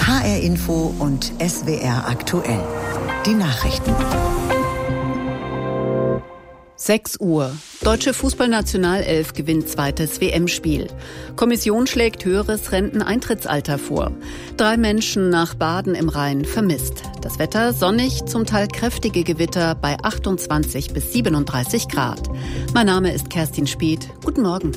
HR Info und SWR aktuell. Die Nachrichten. 6 Uhr. Deutsche Fußballnationalelf gewinnt zweites WM-Spiel. Kommission schlägt höheres Renteneintrittsalter vor. 3 Menschen nach Baden im Rhein vermisst. Das Wetter sonnig, zum Teil kräftige Gewitter bei 28 bis 37 Grad. Mein Name ist Kerstin Speth. Guten Morgen.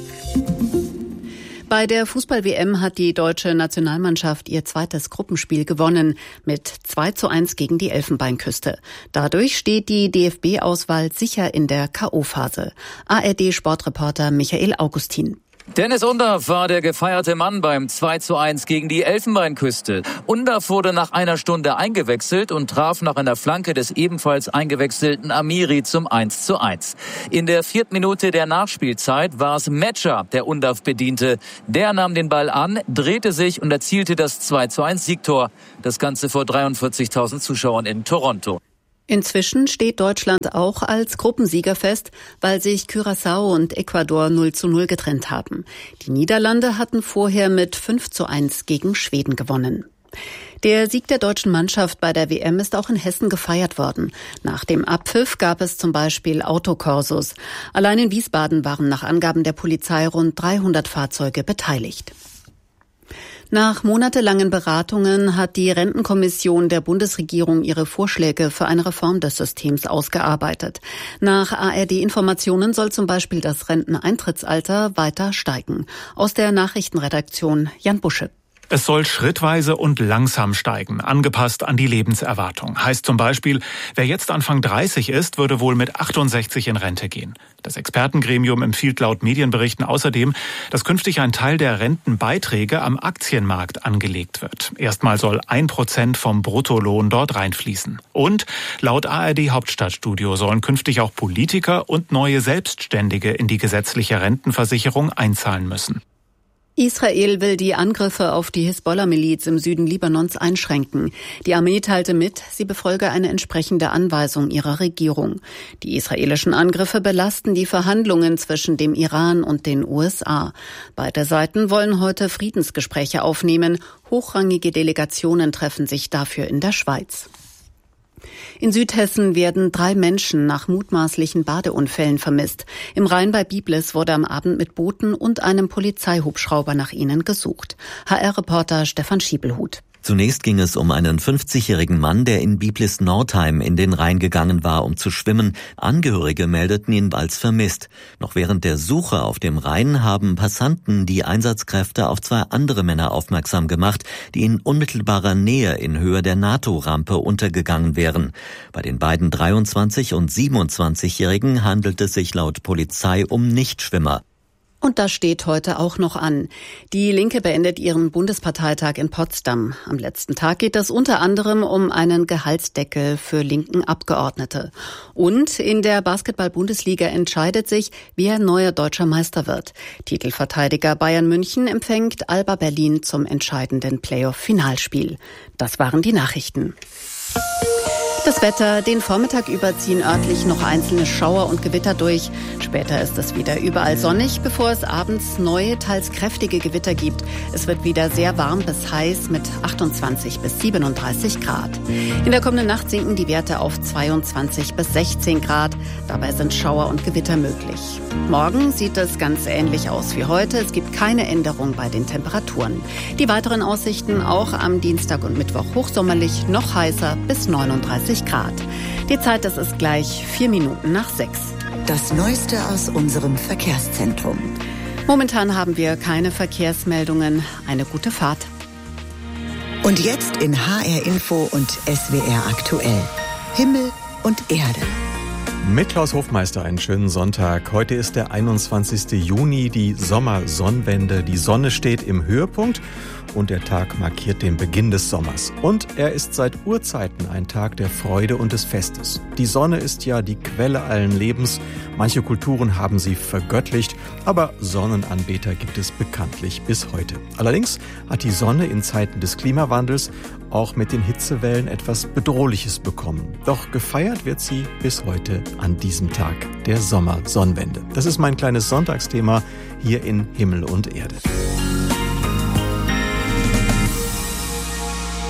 Bei der Fußball-WM hat die deutsche Nationalmannschaft ihr zweites Gruppenspiel gewonnen mit 2:1 gegen die Elfenbeinküste. Dadurch steht die DFB-Auswahl sicher in der K.O.-Phase. ARD-Sportreporter Michael Augustin. Dennis Undav war der gefeierte Mann beim 2:1 gegen die Elfenbeinküste. Undav wurde nach einer Stunde eingewechselt und traf nach einer Flanke des ebenfalls eingewechselten Amiri zum 1:1. In der 4. Minute der Nachspielzeit war es Metscher, der Undav bediente. Der nahm den Ball an, drehte sich und erzielte das 2:1 Siegtor. Das Ganze vor 43.000 Zuschauern in Toronto. Inzwischen steht Deutschland auch als Gruppensieger fest, weil sich Curaçao und Ecuador 0:0 getrennt haben. Die Niederlande hatten vorher mit 5:1 gegen Schweden gewonnen. Der Sieg der deutschen Mannschaft bei der WM ist auch in Hessen gefeiert worden. Nach dem Abpfiff gab es zum Beispiel Autokorsos. Allein in Wiesbaden waren nach Angaben der Polizei rund 300 Fahrzeuge beteiligt. Nach monatelangen Beratungen hat die Rentenkommission der Bundesregierung ihre Vorschläge für eine Reform des Systems ausgearbeitet. Nach ARD-Informationen soll zum Beispiel das Renteneintrittsalter weiter steigen. Aus der Nachrichtenredaktion Jan Busche. Es soll schrittweise und langsam steigen, angepasst an die Lebenserwartung. Heißt zum Beispiel, wer jetzt Anfang 30 ist, würde wohl mit 68 in Rente gehen. Das Expertengremium empfiehlt laut Medienberichten außerdem, dass künftig ein Teil der Rentenbeiträge am Aktienmarkt angelegt wird. Erstmal soll 1% vom Bruttolohn dort reinfließen. Und laut ARD Hauptstadtstudio sollen künftig auch Politiker und neue Selbstständige in die gesetzliche Rentenversicherung einzahlen müssen. Israel will die Angriffe auf die Hisbollah-Miliz im Süden Libanons einschränken. Die Armee teilte mit, sie befolge eine entsprechende Anweisung ihrer Regierung. Die israelischen Angriffe belasten die Verhandlungen zwischen dem Iran und den USA. Beide Seiten wollen heute Friedensgespräche aufnehmen. Hochrangige Delegationen treffen sich dafür in der Schweiz. In Südhessen werden 3 Menschen nach mutmaßlichen Badeunfällen vermisst. Im Rhein bei Biblis wurde am Abend mit Booten und einem Polizeihubschrauber nach ihnen gesucht. HR-Reporter Stefan Schiebelhut. Zunächst ging es um einen 50-jährigen Mann, der in Biblis-Nordheim in den Rhein gegangen war, um zu schwimmen. Angehörige meldeten ihn als vermisst. Noch während der Suche auf dem Rhein haben Passanten die Einsatzkräfte auf 2 andere Männer aufmerksam gemacht, die in unmittelbarer Nähe in Höhe der NATO-Rampe untergegangen wären. Bei den beiden 23- und 27-Jährigen handelt es sich laut Polizei um Nichtschwimmer. Und das steht heute auch noch an. Die Linke beendet ihren Bundesparteitag in Potsdam. Am letzten Tag geht es unter anderem um einen Gehaltsdeckel für linken Abgeordnete. Und in der Basketball-Bundesliga entscheidet sich, wer neuer deutscher Meister wird. Titelverteidiger Bayern München empfängt Alba Berlin zum entscheidenden Playoff-Finalspiel. Das waren die Nachrichten. Das Wetter, den Vormittag über ziehen örtlich noch einzelne Schauer und Gewitter durch. Später ist es wieder überall sonnig, bevor es abends neue, teils kräftige Gewitter gibt. Es wird wieder sehr warm bis heiß mit 28 bis 37 Grad. In der kommenden Nacht sinken die Werte auf 22 bis 16 Grad. Dabei sind Schauer und Gewitter möglich. Morgen sieht es ganz ähnlich aus wie heute. Es gibt keine Änderung bei den Temperaturen. Die weiteren Aussichten auch am Dienstag und Mittwoch hochsommerlich, noch heißer bis 39 Grad. Die Zeit, das ist gleich 4 Minuten nach 6. Das Neueste aus unserem Verkehrszentrum. Momentan haben wir keine Verkehrsmeldungen. Eine gute Fahrt. Und jetzt in HR Info und SWR aktuell. Himmel und Erde. Mit Klaus Hofmeister einen schönen Sonntag. Heute ist der 21. Juni, die Sommersonnenwende. Die Sonne steht im Höhepunkt und der Tag markiert den Beginn des Sommers. Und er ist seit Urzeiten ein Tag der Freude und des Festes. Die Sonne ist ja die Quelle allen Lebens. Manche Kulturen haben sie vergöttlicht, aber Sonnenanbeter gibt es bekanntlich bis heute. Allerdings hat die Sonne in Zeiten des Klimawandels auch mit den Hitzewellen etwas Bedrohliches bekommen. Doch gefeiert wird sie bis heute an diesem Tag der Sommersonnenwende. Das ist mein kleines Sonntagsthema hier in Himmel und Erde.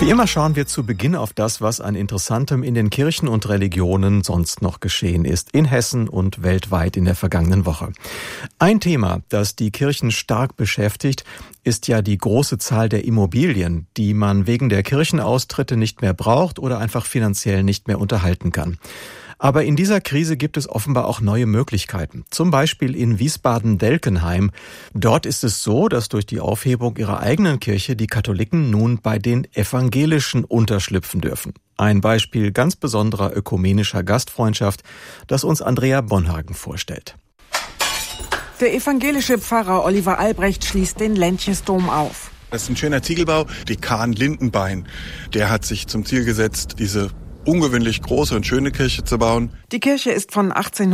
Wie immer schauen wir zu Beginn auf das, was an Interessantem in den Kirchen und Religionen sonst noch geschehen ist, in Hessen und weltweit in der vergangenen Woche. Ein Thema, das die Kirchen stark beschäftigt, ist ja die große Zahl der Immobilien, die man wegen der Kirchenaustritte nicht mehr braucht oder einfach finanziell nicht mehr unterhalten kann. Aber in dieser Krise gibt es offenbar auch neue Möglichkeiten. Zum Beispiel in Wiesbaden-Delkenheim. Dort ist es so, dass durch die Aufhebung ihrer eigenen Kirche die Katholiken nun bei den Evangelischen unterschlüpfen dürfen. Ein Beispiel ganz besonderer ökumenischer Gastfreundschaft, das uns Andrea Bonhagen vorstellt. Der evangelische Pfarrer Oliver Albrecht schließt den Lentjesdom auf. Das ist ein schöner Ziegelbau. Dekan Lindenbein, der hat sich zum Ziel gesetzt, diese ungewöhnlich große und schöne Kirche zu bauen. Die Kirche ist von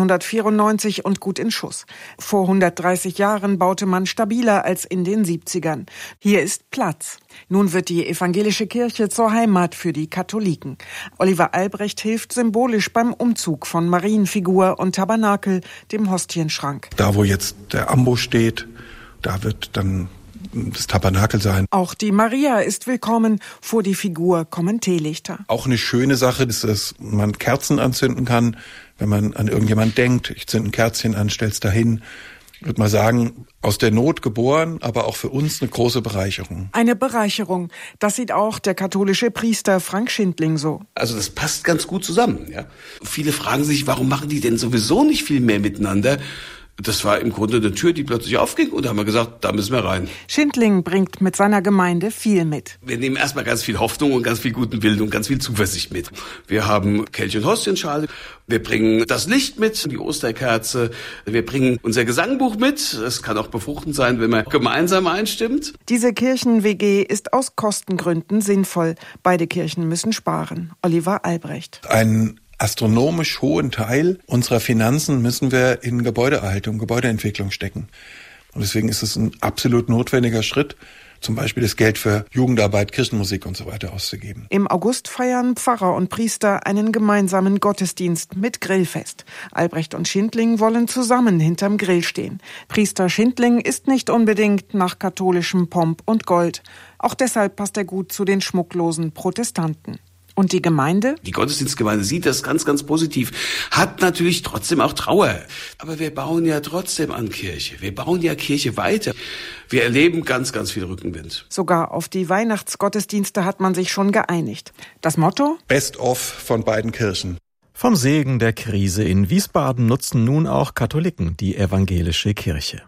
1894 und gut in Schuss. Vor 130 Jahren baute man stabiler als in den 70ern. Hier ist Platz. Nun wird die evangelische Kirche zur Heimat für die Katholiken. Oliver Albrecht hilft symbolisch beim Umzug von Marienfigur und Tabernakel, dem Hostienschrank. Da, wo jetzt der Ambo steht, da wird dann das Tabernakel sein. Auch die Maria ist willkommen, vor die Figur kommen Teelichter. Auch eine schöne Sache ist, dass man Kerzen anzünden kann, wenn man an irgendjemand denkt. Ich zünde ein Kerzchen an, stell's dahin. Ich würde mal sagen, aus der Not geboren, aber auch für uns eine große Bereicherung. Eine Bereicherung, das sieht auch der katholische Priester Frank Schindling so. Also das passt ganz gut zusammen. Ja. Viele fragen sich, warum machen die denn sowieso nicht viel mehr miteinander? Das war im Grunde eine Tür, die plötzlich aufging und da haben wir gesagt, da müssen wir rein. Schindling bringt mit seiner Gemeinde viel mit. Wir nehmen erstmal ganz viel Hoffnung und ganz viel guten Willen und ganz viel Zuversicht mit. Wir haben Kelch- und Hostienschale, wir bringen das Licht mit, die Osterkerze, wir bringen unser Gesangbuch mit. Es kann auch befruchtend sein, wenn man gemeinsam einstimmt. Diese Kirchen-WG ist aus Kostengründen sinnvoll. Beide Kirchen müssen sparen. Oliver Albrecht. Einen astronomisch hohen Teil unserer Finanzen müssen wir in Gebäudeerhaltung, Gebäudeentwicklung stecken. Und deswegen ist es ein absolut notwendiger Schritt, zum Beispiel das Geld für Jugendarbeit, Kirchenmusik und so weiter auszugeben. Im August feiern Pfarrer und Priester einen gemeinsamen Gottesdienst mit Grillfest. Albrecht und Schindling wollen zusammen hinterm Grill stehen. Priester Schindling ist nicht unbedingt nach katholischem Pomp und Gold. Auch deshalb passt er gut zu den schmucklosen Protestanten. Und die Gemeinde? Die Gottesdienstgemeinde sieht das ganz, ganz positiv. Hat natürlich trotzdem auch Trauer. Aber wir bauen ja trotzdem an Kirche. Wir bauen ja Kirche weiter. Wir erleben ganz, ganz viel Rückenwind. Sogar auf die Weihnachtsgottesdienste hat man sich schon geeinigt. Das Motto? Best of von beiden Kirchen. Vom Segen der Krise in Wiesbaden nutzen nun auch Katholiken die evangelische Kirche.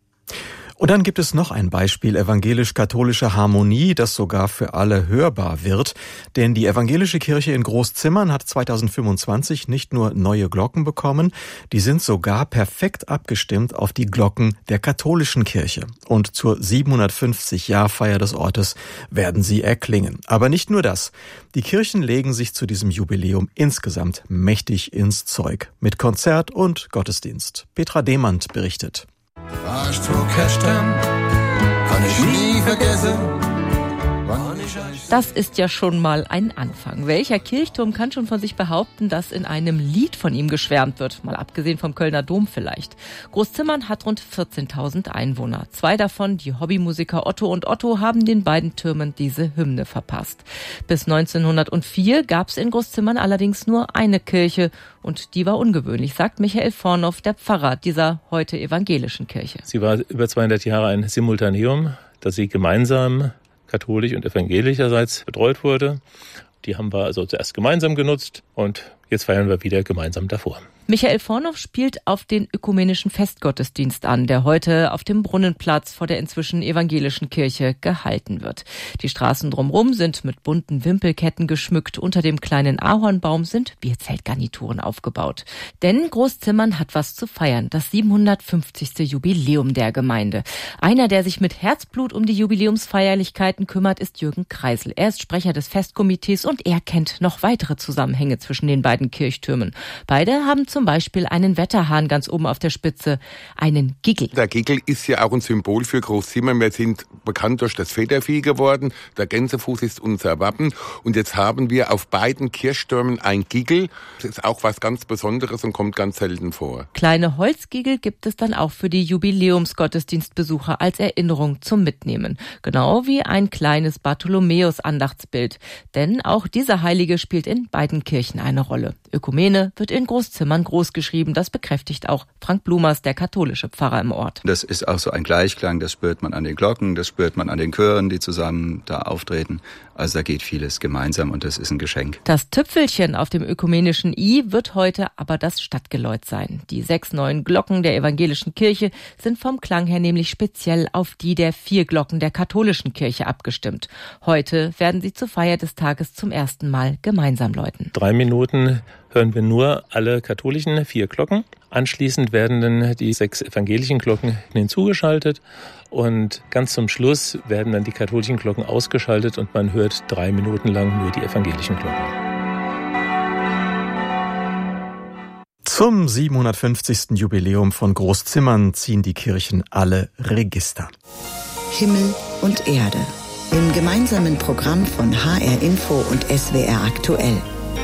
Und dann gibt es noch ein Beispiel evangelisch-katholischer Harmonie, das sogar für alle hörbar wird. Denn die evangelische Kirche in Großzimmern hat 2025 nicht nur neue Glocken bekommen, die sind sogar perfekt abgestimmt auf die Glocken der katholischen Kirche. Und zur 750-Jahr-Feier des Ortes werden sie erklingen. Aber nicht nur das. Die Kirchen legen sich zu diesem Jubiläum insgesamt mächtig ins Zeug. Mit Konzert und Gottesdienst. Petra Demand berichtet. Kann ich nie vergessen. Das ist ja schon mal ein Anfang. Welcher Kirchturm kann schon von sich behaupten, dass in einem Lied von ihm geschwärmt wird? Mal abgesehen vom Kölner Dom vielleicht. Großzimmern hat rund 14.000 Einwohner. 2 davon, die Hobbymusiker Otto und Otto, haben den beiden Türmen diese Hymne verpasst. Bis 1904 gab es in Großzimmern allerdings nur eine Kirche. Und die war ungewöhnlich, sagt Michael Vornow, der Pfarrer dieser heute evangelischen Kirche. Sie war über 200 Jahre ein Simultaneum, das sie gemeinsam katholisch und evangelischerseits betreut wurde. Die haben wir also zuerst gemeinsam genutzt und jetzt feiern wir wieder gemeinsam davor. Michael Vornow spielt auf den ökumenischen Festgottesdienst an, der heute auf dem Brunnenplatz vor der inzwischen evangelischen Kirche gehalten wird. Die Straßen drumherum sind mit bunten Wimpelketten geschmückt. Unter dem kleinen Ahornbaum sind Bierzeltgarnituren aufgebaut. Denn Großzimmern hat was zu feiern, das 750. Jubiläum der Gemeinde. Einer, der sich mit Herzblut um die Jubiläumsfeierlichkeiten kümmert, ist Jürgen Kreisel. Er ist Sprecher des Festkomitees und er kennt noch weitere Zusammenhänge zwischen den beiden beiden Kirchtürmen. Beide haben zum Beispiel einen Wetterhahn ganz oben auf der Spitze, einen Giggel. Der Giggel ist ja auch ein Symbol für Großzimmern. Wir sind bekannt durch das Federvieh geworden. Der Gänsefuß ist unser Wappen. Und jetzt haben wir auf beiden Kirchtürmen ein Giggel. Das ist auch was ganz Besonderes und kommt ganz selten vor. Kleine Holzgiggel gibt es dann auch für die Jubiläumsgottesdienstbesucher als Erinnerung zum Mitnehmen. Genau wie ein kleines Bartholomäus-Andachtsbild. Denn auch dieser Heilige spielt in beiden Kirchen eine Rolle. Ökumene wird in Großzimmern großgeschrieben. Das bekräftigt auch Frank Blumers, der katholische Pfarrer im Ort. Das ist auch so ein Gleichklang, das spürt man an den Glocken, das spürt man an den Chören, die zusammen da auftreten. Also da geht vieles gemeinsam und das ist ein Geschenk. Das Tüpfelchen auf dem ökumenischen I wird heute aber das Stadtgeläut sein. Die 6 neuen Glocken der evangelischen Kirche sind vom Klang her nämlich speziell auf die der 4 Glocken der katholischen Kirche abgestimmt. Heute werden sie zur Feier des Tages zum ersten Mal gemeinsam läuten. 3 Minuten hören wir nur alle katholischen 4 Glocken. Anschließend werden dann die 6 evangelischen Glocken hinzugeschaltet und ganz zum Schluss werden dann die katholischen Glocken ausgeschaltet und man hört 3 Minuten lang nur die evangelischen Glocken. Zum 750. Jubiläum von Großzimmern ziehen die Kirchen alle Register. Himmel und Erde. Im gemeinsamen Programm von HR Info und SWR aktuell.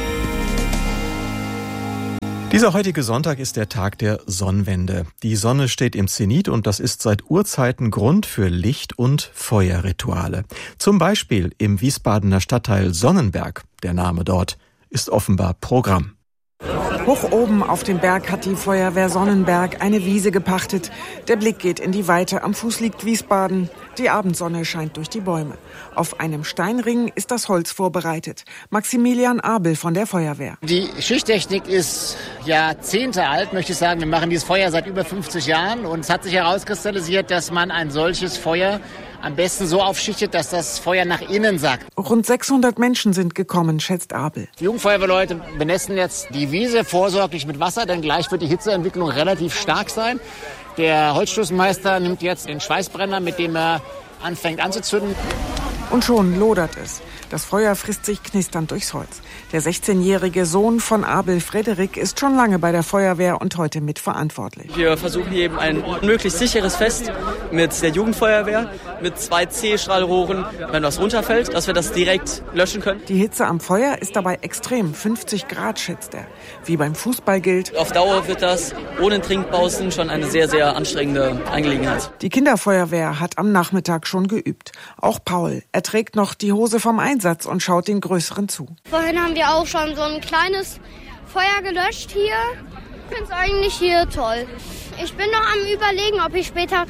Dieser heutige Sonntag ist der Tag der Sonnenwende. Die Sonne steht im Zenit und das ist seit Urzeiten Grund für Licht- und Feuerrituale. Zum Beispiel im Wiesbadener Stadtteil Sonnenberg. Der Name dort ist offenbar Programm. Hoch oben auf dem Berg hat die Feuerwehr Sonnenberg eine Wiese gepachtet. Der Blick geht in die Weite. Am Fuß liegt Wiesbaden. Die Abendsonne scheint durch die Bäume. Auf einem Steinring ist das Holz vorbereitet. Maximilian Abel von der Feuerwehr. Die Schichttechnik ist Jahrzehnte alt, möchte ich sagen. Wir machen dieses Feuer seit über 50 Jahren und es hat sich herauskristallisiert, dass man ein solches Feuer am besten so aufschichtet, dass das Feuer nach innen sackt. Rund 600 Menschen sind gekommen, schätzt Abel. Die Jugendfeuerwehrleute benässen jetzt die Wiese vorsorglich mit Wasser, denn gleich wird die Hitzeentwicklung relativ stark sein. Der Holzstoßmeister nimmt jetzt den Schweißbrenner, mit dem er anfängt anzuzünden. Und schon lodert es. Das Feuer frisst sich knisternd durchs Holz. Der 16-jährige Sohn von Abel, Frederik, ist schon lange bei der Feuerwehr und heute mitverantwortlich. Wir versuchen hier eben ein möglichst sicheres Fest mit der Jugendfeuerwehr, mit 2 C-Strahlrohren, wenn was runterfällt, dass wir das direkt löschen können. Die Hitze am Feuer ist dabei extrem, 50 Grad schätzt er. Wie beim Fußball gilt: Auf Dauer wird das ohne Trinkpausen schon eine sehr, sehr anstrengende Angelegenheit. Die Kinderfeuerwehr hat am Nachmittag schon geübt. Auch Paul, er trägt noch die Hose vom Einsatz und schaut den Größeren zu. Vorhin haben wir auch schon so ein kleines Feuer gelöscht hier. Ich finde es eigentlich hier toll. Ich bin noch am Überlegen, ob ich später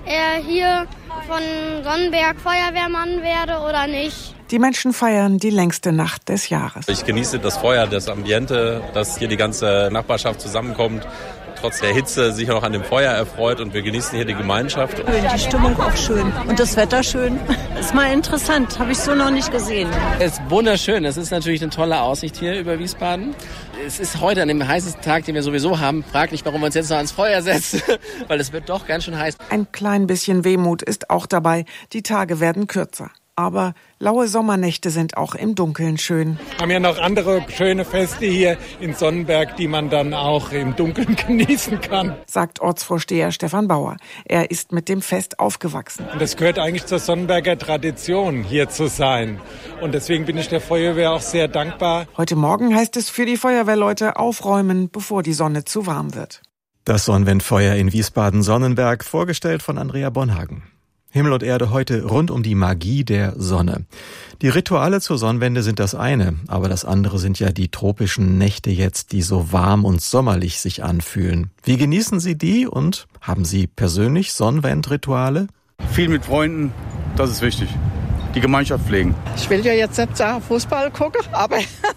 hier von Sonnenberg Feuerwehrmann werde oder nicht. Die Menschen feiern die längste Nacht des Jahres. Ich genieße das Feuer, das Ambiente, dass hier die ganze Nachbarschaft zusammenkommt, trotz der Hitze sich noch an dem Feuer erfreut und wir genießen hier die Gemeinschaft. Die Stimmung auch schön und das Wetter schön. Ist mal interessant, habe ich so noch nicht gesehen. Es ist wunderschön, es ist natürlich eine tolle Aussicht hier über Wiesbaden. Es ist heute an dem heißesten Tag, den wir sowieso haben, fraglich, warum wir uns jetzt noch ans Feuer setzen, weil es wird doch ganz schön heiß. Ein klein bisschen Wehmut ist auch dabei, die Tage werden kürzer. Aber laue Sommernächte sind auch im Dunkeln schön. Wir haben ja noch andere schöne Feste hier in Sonnenberg, die man dann auch im Dunkeln genießen kann, sagt Ortsvorsteher Stefan Bauer. Er ist mit dem Fest aufgewachsen. Und das gehört eigentlich zur Sonnenberger Tradition, hier zu sein. Und deswegen bin ich der Feuerwehr auch sehr dankbar. Heute Morgen heißt es für die Feuerwehrleute aufräumen, bevor die Sonne zu warm wird. Das Sonnenwendfeuer in Wiesbaden-Sonnenberg, vorgestellt von Andrea Bonhagen. Himmel und Erde heute rund um die Magie der Sonne. Die Rituale zur Sonnenwende sind das eine, aber das andere sind ja die tropischen Nächte jetzt, die so warm und sommerlich sich anfühlen. Wie genießen Sie die und haben Sie persönlich Sonnenwendrituale? Viel mit Freunden, das ist wichtig. Die Gemeinschaft pflegen. Ich will ja jetzt nicht sagen Fußball gucken, aber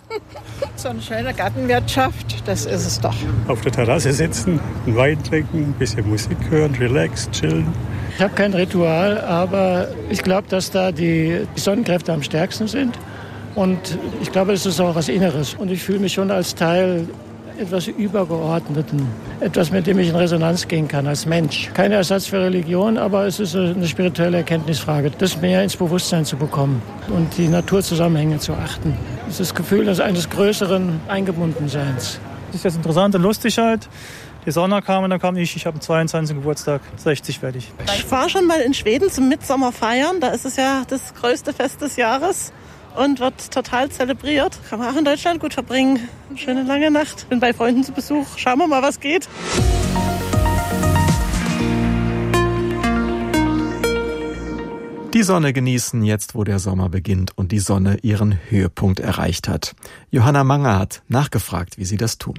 so eine schöne Gartenwirtschaft, das ist es doch. Auf der Terrasse sitzen, einen Wein trinken, ein bisschen Musik hören, relaxed, chillen. Ich habe kein Ritual, aber ich glaube, dass da die Sonnenkräfte am stärksten sind. Und ich glaube, es ist auch was Inneres. Und ich fühle mich schon als Teil etwas Übergeordneten. Etwas, mit dem ich in Resonanz gehen kann als Mensch. Kein Ersatz für Religion, aber es ist eine spirituelle Erkenntnisfrage, das mehr ins Bewusstsein zu bekommen und die Naturzusammenhänge zu achten. dieses Gefühl eines größeren Eingebundenseins. Das ist jetzt interessant und lustig halt. Die Sonne kam und dann kam ich habe am 22. Geburtstag, 60 werde ich. Ich war schon mal in Schweden zum Mitsommer feiern. Da ist es ja das größte Fest des Jahres und wird total zelebriert. Kann man auch in Deutschland gut verbringen. Schöne lange Nacht. Bin bei Freunden zu Besuch. Schauen wir mal, was geht. Die Sonne genießen jetzt, wo der Sommer beginnt und die Sonne ihren Höhepunkt erreicht hat. Johanna Manger hat nachgefragt, wie sie das tun.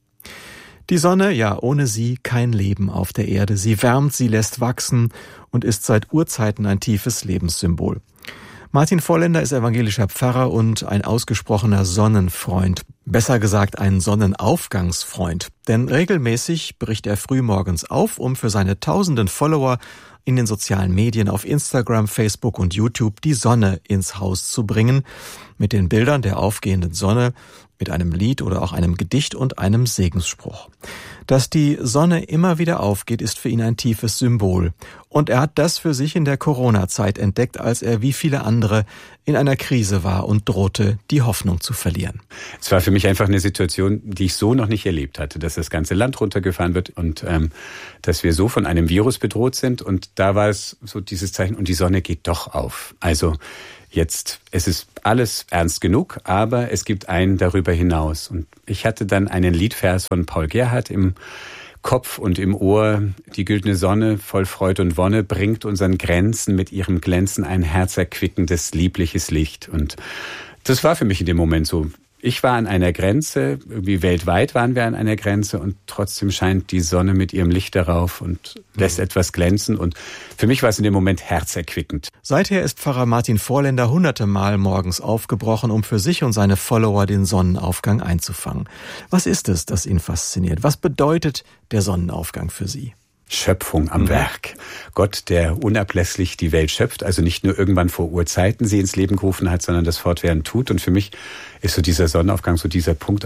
Die Sonne, ja, ohne sie kein Leben auf der Erde. Sie wärmt, sie lässt wachsen und ist seit Urzeiten ein tiefes Lebenssymbol. Martin Vorländer ist evangelischer Pfarrer und ein ausgesprochener Sonnenfreund. Besser gesagt, ein Sonnenaufgangsfreund. Denn regelmäßig bricht er frühmorgens auf, um für seine tausenden Follower in den sozialen Medien auf Instagram, Facebook und YouTube die Sonne ins Haus zu bringen. Mit den Bildern der aufgehenden Sonne, mit einem Lied oder auch einem Gedicht und einem Segensspruch. Dass die Sonne immer wieder aufgeht, ist für ihn ein tiefes Symbol. Und er hat das für sich in der Corona-Zeit entdeckt, als er wie viele andere in einer Krise war und drohte, die Hoffnung zu verlieren. Es war für mich einfach eine Situation, die ich so noch nicht erlebt hatte, dass das ganze Land runtergefahren wird und dass wir so von einem Virus bedroht sind. Und da war es so dieses Zeichen, und die Sonne geht doch auf. Also jetzt, es ist alles ernst genug, aber es gibt einen darüber hinaus. Und ich hatte dann einen Liedvers von Paul Gerhardt im Kopf und im Ohr. Die güldene Sonne voll Freud und Wonne bringt unseren Grenzen mit ihrem Glänzen ein herzerquickendes, liebliches Licht. Und das war für mich in dem Moment so. Ich war an einer Grenze, irgendwie weltweit waren wir an einer Grenze und trotzdem scheint die Sonne mit ihrem Licht darauf und lässt etwas glänzen. Und für mich war es in dem Moment herzerquickend. Seither ist Pfarrer Martin Vorländer hunderte Mal morgens aufgebrochen, um für sich und seine Follower den Sonnenaufgang einzufangen. Was ist es, das ihn fasziniert? Was bedeutet der Sonnenaufgang für Sie? Schöpfung am Werk. Gott, der unablässlich die Welt schöpft, also nicht nur irgendwann vor Urzeiten sie ins Leben gerufen hat, sondern das fortwährend tut. Und für mich ist so dieser Sonnenaufgang so dieser Punkt,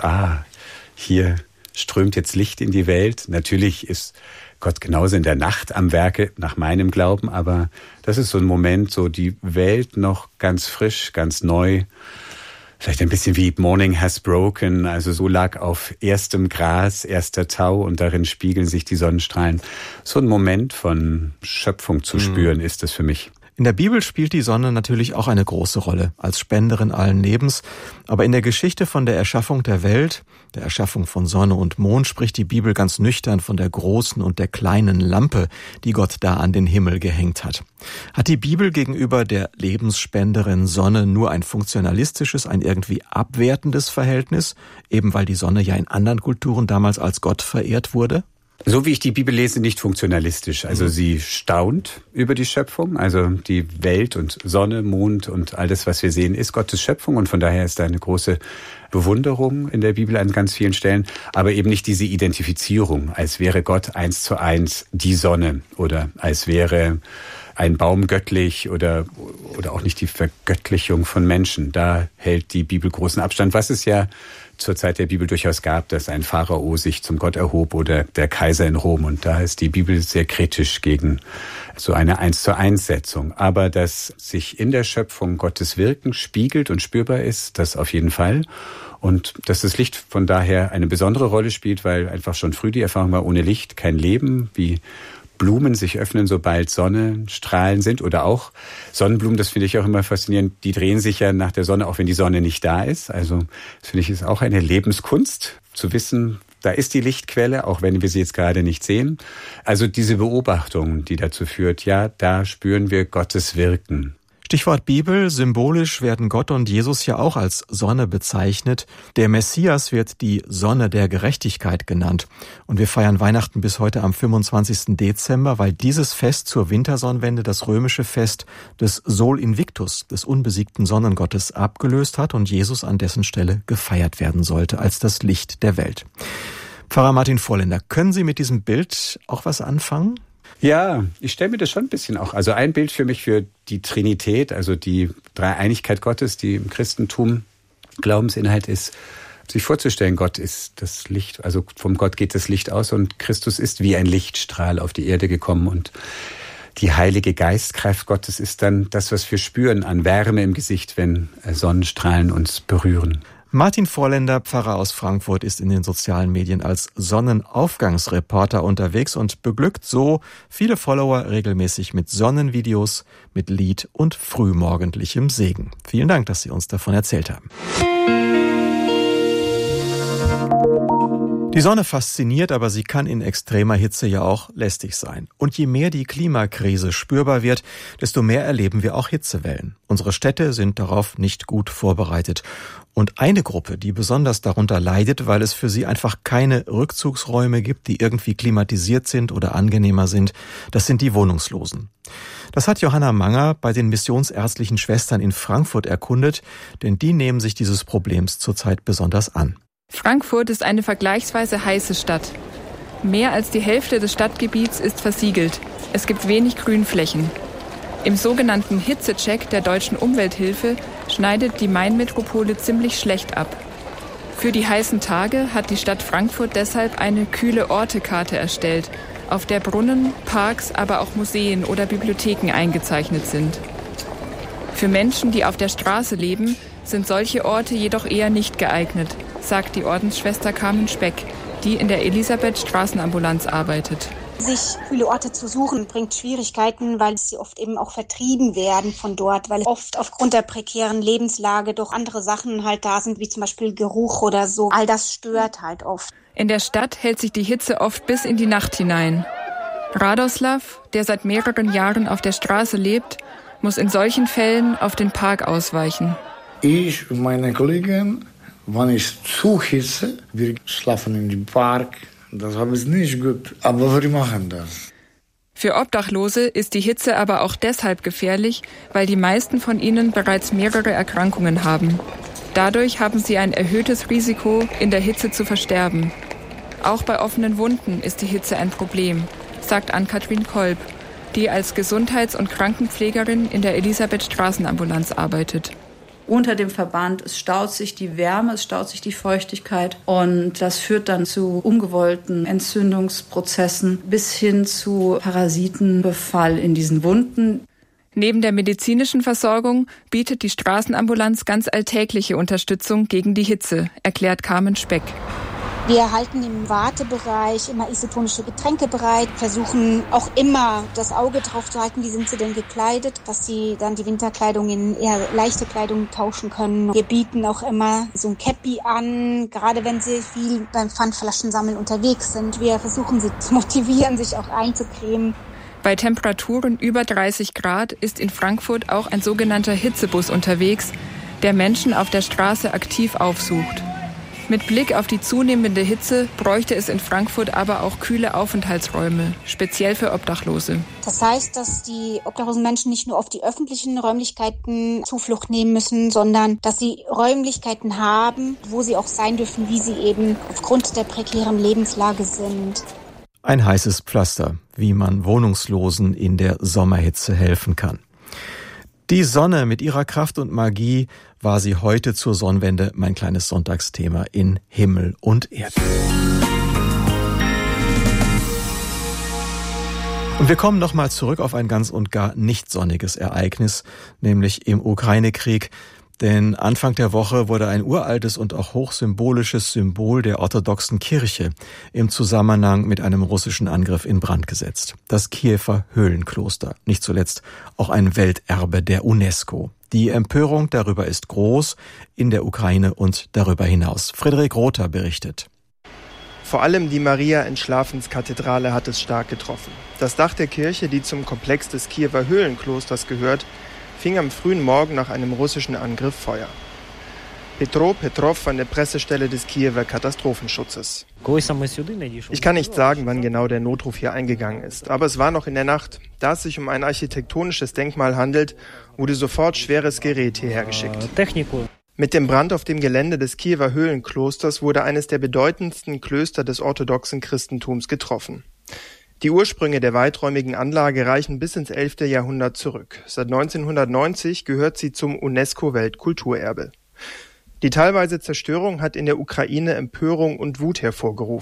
hier strömt jetzt Licht in die Welt. Natürlich ist Gott genauso in der Nacht am Werke, nach meinem Glauben, aber das ist so ein Moment, so die Welt noch ganz frisch, ganz neu. Vielleicht ein bisschen wie Morning Has Broken, also so lag auf erstem Gras, erster Tau und darin spiegeln sich die Sonnenstrahlen. So ein Moment von Schöpfung zu spüren ist es für mich. In der Bibel spielt die Sonne natürlich auch eine große Rolle, als Spenderin allen Lebens. Aber in der Geschichte von der Erschaffung der Welt, der Erschaffung von Sonne und Mond, spricht die Bibel ganz nüchtern von der großen und der kleinen Lampe, die Gott da an den Himmel gehängt hat. Hat die Bibel gegenüber der Lebensspenderin Sonne nur ein funktionalistisches, ein irgendwie abwertendes Verhältnis, eben weil die Sonne ja in anderen Kulturen damals als Gott verehrt wurde? So wie ich die Bibel lese, nicht funktionalistisch. Also sie staunt über die Schöpfung. Also die Welt und Sonne, Mond und alles, was wir sehen, ist Gottes Schöpfung. Und von daher ist da eine große Bewunderung in der Bibel an ganz vielen Stellen. Aber eben nicht diese Identifizierung, als wäre Gott 1:1 die Sonne oder als wäre ein Baum göttlich oder auch nicht die Vergöttlichung von Menschen. Da hält die Bibel großen Abstand, was es ja zur Zeit der Bibel durchaus gab, dass ein Pharao sich zum Gott erhob oder der Kaiser in Rom. Und da ist die Bibel sehr kritisch gegen so eine 1:1-Setzung. Aber dass sich in der Schöpfung Gottes Wirken spiegelt und spürbar ist, das auf jeden Fall. Und dass das Licht von daher eine besondere Rolle spielt, weil einfach schon früh die Erfahrung war, ohne Licht kein Leben, wie Blumen sich öffnen, sobald Sonnenstrahlen sind oder auch Sonnenblumen, das finde ich auch immer faszinierend, die drehen sich ja nach der Sonne, auch wenn die Sonne nicht da ist. Also das finde ich ist auch eine Lebenskunst, zu wissen, da ist die Lichtquelle, auch wenn wir sie jetzt gerade nicht sehen. Also diese Beobachtung, die dazu führt, ja, da spüren wir Gottes Wirken. Stichwort Bibel, symbolisch werden Gott und Jesus ja auch als Sonne bezeichnet. Der Messias wird die Sonne der Gerechtigkeit genannt. Und wir feiern Weihnachten bis heute am 25. Dezember, weil dieses Fest zur Wintersonnenwende das römische Fest des Sol Invictus, des unbesiegten Sonnengottes, abgelöst hat und Jesus an dessen Stelle gefeiert werden sollte als das Licht der Welt. Pfarrer Martin Vorländer, können Sie mit diesem Bild auch was anfangen? Ja, ich stelle mir das schon ein bisschen auch. Also ein Bild für mich für die Trinität, also die Dreieinigkeit Gottes, die im Christentum Glaubensinhalt ist, sich vorzustellen, Gott ist das Licht, also vom Gott geht das Licht aus und Christus ist wie ein Lichtstrahl auf die Erde gekommen und die Heilige Geistkraft Gottes ist dann das, was wir spüren an Wärme im Gesicht, wenn Sonnenstrahlen uns berühren. Martin Vorländer, Pfarrer aus Frankfurt, ist in den sozialen Medien als Sonnenaufgangsreporter unterwegs und beglückt so viele Follower regelmäßig mit Sonnenvideos, mit Lied und frühmorgendlichem Segen. Vielen Dank, dass Sie uns davon erzählt haben. Die Sonne fasziniert, aber sie kann in extremer Hitze ja auch lästig sein. Und je mehr die Klimakrise spürbar wird, desto mehr erleben wir auch Hitzewellen. Unsere Städte sind darauf nicht gut vorbereitet. Und eine Gruppe, die besonders darunter leidet, weil es für sie einfach keine Rückzugsräume gibt, die irgendwie klimatisiert sind oder angenehmer sind, das sind die Wohnungslosen. Das hat Johanna Manger bei den Missionsärztlichen Schwestern in Frankfurt erkundet, denn die nehmen sich dieses Problems zurzeit besonders an. Frankfurt ist eine vergleichsweise heiße Stadt. Mehr als die Hälfte des Stadtgebiets ist versiegelt. Es gibt wenig Grünflächen. Im sogenannten Hitzecheck der Deutschen Umwelthilfe schneidet die Mainmetropole ziemlich schlecht ab. Für die heißen Tage hat die Stadt Frankfurt deshalb eine Kühle-Orte-Karte erstellt, auf der Brunnen, Parks, aber auch Museen oder Bibliotheken eingezeichnet sind. Für Menschen, die auf der Straße leben, sind solche Orte jedoch eher nicht geeignet, sagt die Ordensschwester Carmen Speck, die in der Elisabeth-Straßenambulanz arbeitet. Sich kühle Orte zu suchen, bringt Schwierigkeiten, weil sie oft eben auch vertrieben werden von dort, weil oft aufgrund der prekären Lebenslage doch andere Sachen halt da sind, wie zum Beispiel Geruch oder so. All das stört halt oft. In der Stadt hält sich die Hitze oft bis in die Nacht hinein. Radoslav, der seit mehreren Jahren auf der Straße lebt, muss in solchen Fällen auf den Park ausweichen. Ich und meine Kollegen, wenn ich zu hitze, wir schlafen in dem Park. Das ist nicht gut, aber wir machen das. Für Obdachlose ist die Hitze aber auch deshalb gefährlich, weil die meisten von ihnen bereits mehrere Erkrankungen haben. Dadurch haben sie ein erhöhtes Risiko, in der Hitze zu versterben. Auch bei offenen Wunden ist die Hitze ein Problem, sagt Ann-Kathrin Kolb, die als Gesundheits- und Krankenpflegerin in der Elisabeth-Straßenambulanz arbeitet. Unter dem Verband, es staut sich die Wärme, es staut sich die Feuchtigkeit und das führt dann zu ungewollten Entzündungsprozessen bis hin zu Parasitenbefall in diesen Wunden. Neben der medizinischen Versorgung bietet die Straßenambulanz ganz alltägliche Unterstützung gegen die Hitze, erklärt Carmen Speck. Wir halten im Wartebereich immer isotonische Getränke bereit, versuchen auch immer das Auge drauf zu halten, wie sind sie denn gekleidet, dass sie dann die Winterkleidung in eher leichte Kleidung tauschen können. Wir bieten auch immer so ein Käppi an, gerade wenn sie viel beim Pfandflaschensammeln unterwegs sind. Wir versuchen sie zu motivieren, sich auch einzucremen. Bei Temperaturen über 30 Grad ist in Frankfurt auch ein sogenannter Hitzebus unterwegs, der Menschen auf der Straße aktiv aufsucht. Mit Blick auf die zunehmende Hitze bräuchte es in Frankfurt aber auch kühle Aufenthaltsräume, speziell für Obdachlose. Das heißt, dass die obdachlosen Menschen nicht nur auf die öffentlichen Räumlichkeiten Zuflucht nehmen müssen, sondern dass sie Räumlichkeiten haben, wo sie auch sein dürfen, wie sie eben aufgrund der prekären Lebenslage sind. Ein heißes Pflaster, wie man Wohnungslosen in der Sommerhitze helfen kann. Die Sonne mit ihrer Kraft und Magie war sie heute zur Sonnenwende mein kleines Sonntagsthema in Himmel und Erde. Und wir kommen nochmal zurück auf ein ganz und gar nicht sonniges Ereignis, nämlich im Ukraine-Krieg. Denn Anfang der Woche wurde ein uraltes und auch hochsymbolisches Symbol der orthodoxen Kirche im Zusammenhang mit einem russischen Angriff in Brand gesetzt. Das Kiewer Höhlenkloster, nicht zuletzt auch ein Welterbe der UNESCO. Die Empörung darüber ist groß in der Ukraine und darüber hinaus. Frederik Rother berichtet. Vor allem die Maria-Entschlafenskathedrale hat es stark getroffen. Das Dach der Kirche, die zum Komplex des Kiewer Höhlenklosters gehört, fing am frühen Morgen nach einem russischen Angriff Feuer. Petro Petrov von der Pressestelle des Kiewer Katastrophenschutzes. Ich kann nicht sagen, wann genau der Notruf hier eingegangen ist, aber es war noch in der Nacht. Da es sich um ein architektonisches Denkmal handelt, wurde sofort schweres Gerät hierher geschickt. Mit dem Brand auf dem Gelände des Kiewer Höhlenklosters wurde eines der bedeutendsten Klöster des orthodoxen Christentums getroffen. Die Ursprünge der weiträumigen Anlage reichen bis ins 11. Jahrhundert zurück. Seit 1990 gehört sie zum UNESCO-Weltkulturerbe. Die teilweise Zerstörung hat in der Ukraine Empörung und Wut hervorgerufen.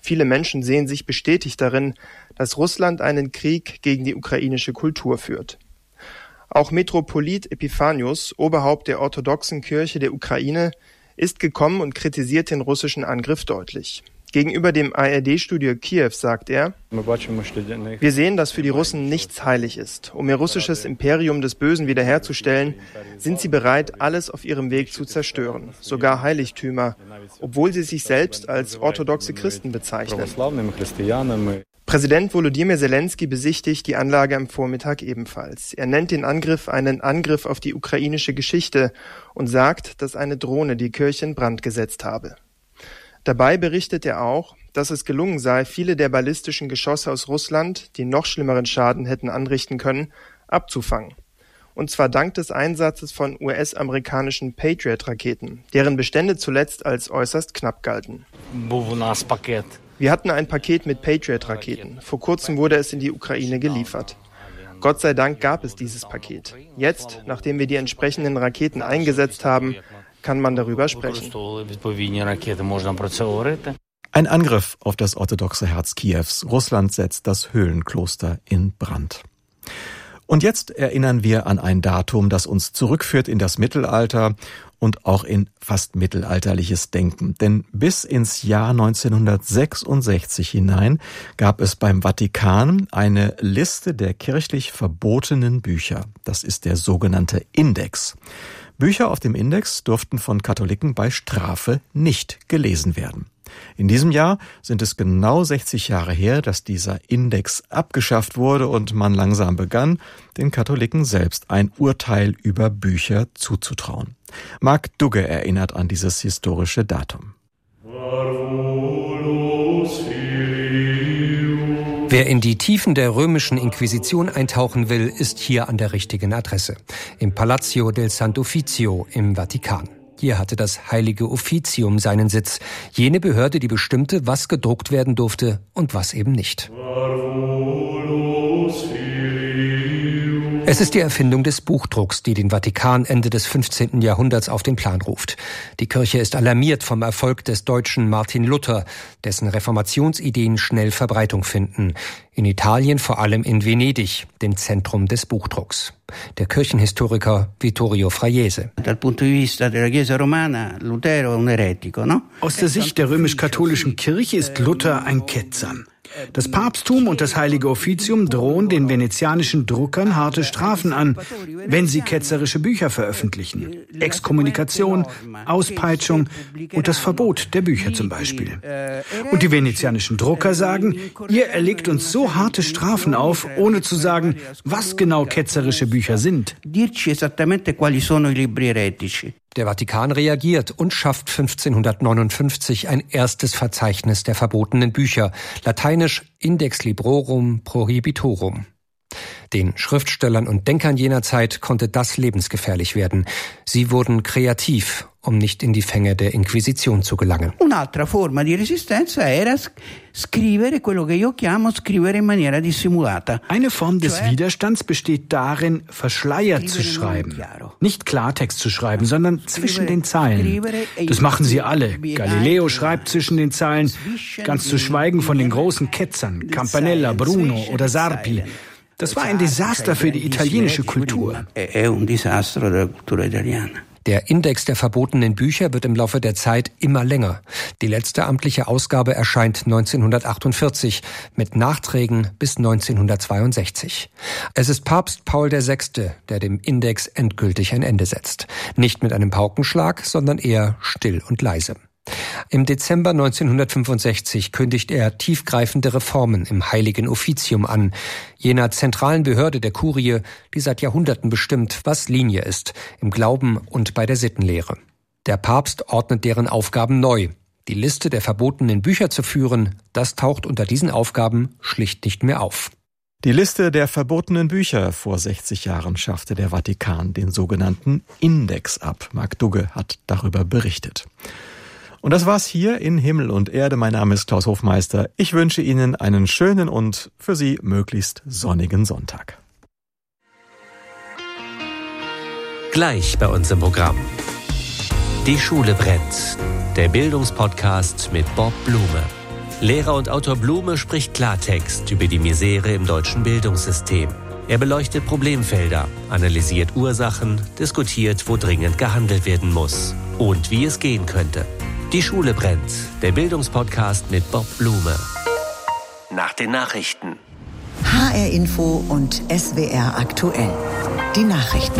Viele Menschen sehen sich bestätigt darin, dass Russland einen Krieg gegen die ukrainische Kultur führt. Auch Metropolit Epiphanius, Oberhaupt der orthodoxen Kirche der Ukraine, ist gekommen und kritisiert den russischen Angriff deutlich. Gegenüber dem ARD-Studio Kiew sagt er: Wir sehen, dass für die Russen nichts heilig ist. Um ihr russisches Imperium des Bösen wiederherzustellen, sind sie bereit, alles auf ihrem Weg zu zerstören, sogar Heiligtümer, obwohl sie sich selbst als orthodoxe Christen bezeichnen. Präsident Volodymyr Zelensky besichtigt die Anlage am Vormittag ebenfalls. Er nennt den Angriff einen Angriff auf die ukrainische Geschichte und sagt, dass eine Drohne die Kirche in Brand gesetzt habe. Dabei berichtet er auch, dass es gelungen sei, viele der ballistischen Geschosse aus Russland, die noch schlimmeren Schaden hätten anrichten können, abzufangen. Und zwar dank des Einsatzes von US-amerikanischen Patriot-Raketen, deren Bestände zuletzt als äußerst knapp galten. Wir hatten ein Paket mit Patriot-Raketen. Vor kurzem wurde es in die Ukraine geliefert. Gott sei Dank gab es dieses Paket. Jetzt, nachdem wir die entsprechenden Raketen eingesetzt haben, kann man darüber sprechen. Ein Angriff auf das orthodoxe Herz Kiews. Russland setzt das Höhlenkloster in Brand. Und jetzt erinnern wir an ein Datum, das uns zurückführt in das Mittelalter und auch in fast mittelalterliches Denken. Denn bis ins Jahr 1966 hinein gab es beim Vatikan eine Liste der kirchlich verbotenen Bücher. Das ist der sogenannte Index. Bücher auf dem Index durften von Katholiken bei Strafe nicht gelesen werden. In diesem Jahr sind es genau 60 Jahre her, dass dieser Index abgeschafft wurde und man langsam begann, den Katholiken selbst ein Urteil über Bücher zuzutrauen. Marc Dugge erinnert an dieses historische Datum. Wer in die Tiefen der römischen Inquisition eintauchen will, ist hier an der richtigen Adresse. Im Palazzo del Sant'Uffizio im Vatikan. Hier hatte das Heilige Offizium seinen Sitz. Jene Behörde, die bestimmte, was gedruckt werden durfte und was eben nicht. Es ist die Erfindung des Buchdrucks, die den Vatikan Ende des 15. Jahrhunderts auf den Plan ruft. Die Kirche ist alarmiert vom Erfolg des deutschen Martin Luther, dessen Reformationsideen schnell Verbreitung finden. In Italien, vor allem in Venedig, dem Zentrum des Buchdrucks. Der Kirchenhistoriker Vittorio Fraiese. Aus der Sicht der römisch-katholischen Kirche ist Luther ein Ketzer. Das Papsttum und das Heilige Offizium drohen den venezianischen Druckern harte Strafen an, wenn sie ketzerische Bücher veröffentlichen. Exkommunikation, Auspeitschung und das Verbot der Bücher zum Beispiel. Und die venezianischen Drucker sagen, ihr erlegt uns so harte Strafen auf, ohne zu sagen, was genau ketzerische Bücher sind. Der Vatikan reagiert und schafft 1559 ein erstes Verzeichnis der verbotenen Bücher, lateinisch Index Librorum Prohibitorum. Den Schriftstellern und Denkern jener Zeit konnte das lebensgefährlich werden. Sie wurden kreativ, um nicht in die Fänge der Inquisition zu gelangen. Un'altra forma di resistenza era scrivere quello che io chiamo scrivere in maniera dissimulata. Eine Form des Widerstands besteht darin, verschleiert zu schreiben. Nicht Klartext zu schreiben, sondern zwischen den Zeilen. Das machen sie alle. Galileo schreibt zwischen den Zeilen, ganz zu schweigen von den großen Ketzern, Campanella, Bruno oder Sarpi. Das war ein Desaster für die italienische Kultur. Der Index der verbotenen Bücher wird im Laufe der Zeit immer länger. Die letzte amtliche Ausgabe erscheint 1948 mit Nachträgen bis 1962. Es ist Papst Paul VI., der dem Index endgültig ein Ende setzt. Nicht mit einem Paukenschlag, sondern eher still und leise. Im Dezember 1965 kündigt er tiefgreifende Reformen im Heiligen Offizium an, jener zentralen Behörde der Kurie, die seit Jahrhunderten bestimmt, was Linie ist, im Glauben und bei der Sittenlehre. Der Papst ordnet deren Aufgaben neu. Die Liste der verbotenen Bücher zu führen, das taucht unter diesen Aufgaben schlicht nicht mehr auf. Die Liste der verbotenen Bücher. Vor 60 Jahren schaffte der Vatikan den sogenannten Index ab. Marc Dugge hat darüber berichtet. Und das war's hier in Himmel und Erde. Mein Name ist Klaus Hofmeister. Ich wünsche Ihnen einen schönen und für Sie möglichst sonnigen Sonntag. Gleich bei uns im Programm. Die Schule brennt. Der Bildungspodcast mit Bob Blume. Lehrer und Autor Blume spricht Klartext über die Misere im deutschen Bildungssystem. Er beleuchtet Problemfelder, analysiert Ursachen, diskutiert, wo dringend gehandelt werden muss und wie es gehen könnte. Die Schule brennt, der Bildungspodcast mit Bob Blume. Nach den Nachrichten. HR Info und SWR aktuell. Die Nachrichten.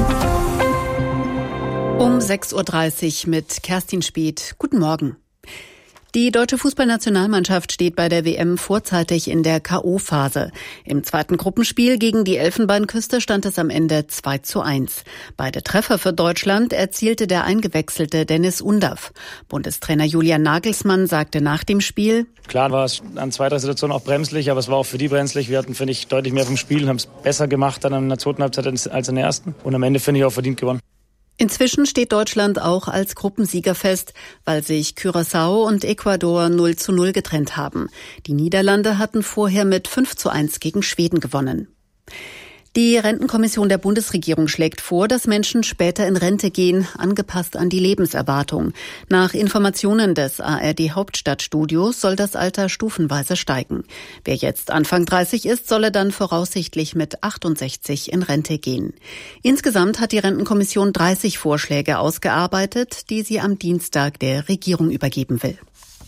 Um 6.30 Uhr mit Kerstin Speth. Guten Morgen. Die deutsche Fußballnationalmannschaft steht bei der WM vorzeitig in der K.O.-Phase. Im zweiten Gruppenspiel gegen die Elfenbeinküste stand es am Ende 2:1. Beide Treffer für Deutschland erzielte der eingewechselte Dennis Undav. Bundestrainer Julian Nagelsmann sagte nach dem Spiel: Klar war es an zweiter Situation auch bremslich, aber es war auch für die bremslich. Wir hatten, finde ich, deutlich mehr vom Spiel, haben es besser gemacht dann in der zweiten Halbzeit als in der ersten. Und am Ende, finde ich, auch verdient gewonnen. Inzwischen steht Deutschland auch als Gruppensieger fest, weil sich Curaçao und Ecuador 0:0 getrennt haben. Die Niederlande hatten vorher mit 5:1 gegen Schweden gewonnen. Die Rentenkommission der Bundesregierung schlägt vor, dass Menschen später in Rente gehen, angepasst an die Lebenserwartung. Nach Informationen des ARD-Hauptstadtstudios soll das Alter stufenweise steigen. Wer jetzt Anfang 30 ist, solle dann voraussichtlich mit 68 in Rente gehen. Insgesamt hat die Rentenkommission 30 Vorschläge ausgearbeitet, die sie am Dienstag der Regierung übergeben will.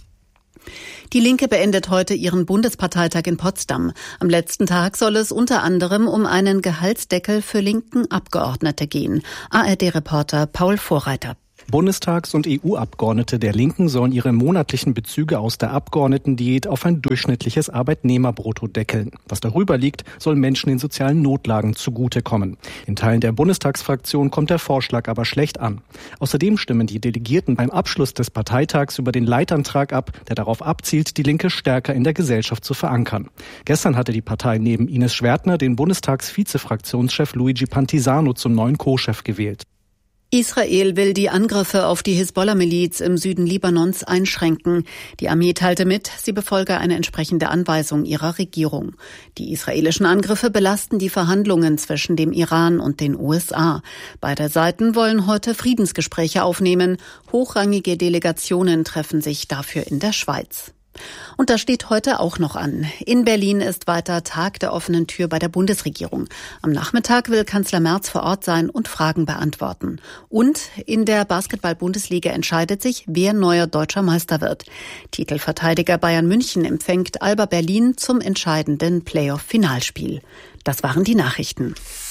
Die Linke beendet heute ihren Bundesparteitag in Potsdam. Am letzten Tag soll es unter anderem um einen Gehaltsdeckel für linken Abgeordnete gehen. ARD-Reporter Paul Vorreiter. Bundestags- und EU-Abgeordnete der Linken sollen ihre monatlichen Bezüge aus der Abgeordnetendiät auf ein durchschnittliches Arbeitnehmerbrutto deckeln. Was darüber liegt, soll Menschen in sozialen Notlagen zugutekommen. In Teilen der Bundestagsfraktion kommt der Vorschlag aber schlecht an. Außerdem stimmen die Delegierten beim Abschluss des Parteitags über den Leitantrag ab, der darauf abzielt, die Linke stärker in der Gesellschaft zu verankern. Gestern hatte die Partei neben Ines Schwertner den Bundestags-Vizefraktionschef Luigi Pantisano zum neuen Co-Chef gewählt. Israel will die Angriffe auf die Hisbollah-Miliz im Süden Libanons einschränken. Die Armee teilte mit, sie befolge eine entsprechende Anweisung ihrer Regierung. Die israelischen Angriffe belasten die Verhandlungen zwischen dem Iran und den USA. Beide Seiten wollen heute Friedensgespräche aufnehmen. Hochrangige Delegationen treffen sich dafür in der Schweiz. Und das steht heute auch noch an. In Berlin ist weiter Tag der offenen Tür bei der Bundesregierung. Am Nachmittag will Kanzler Merz vor Ort sein und Fragen beantworten. Und in der Basketball-Bundesliga entscheidet sich, wer neuer deutscher Meister wird. Titelverteidiger Bayern München empfängt Alba Berlin zum entscheidenden Playoff-Finalspiel. Das waren die Nachrichten.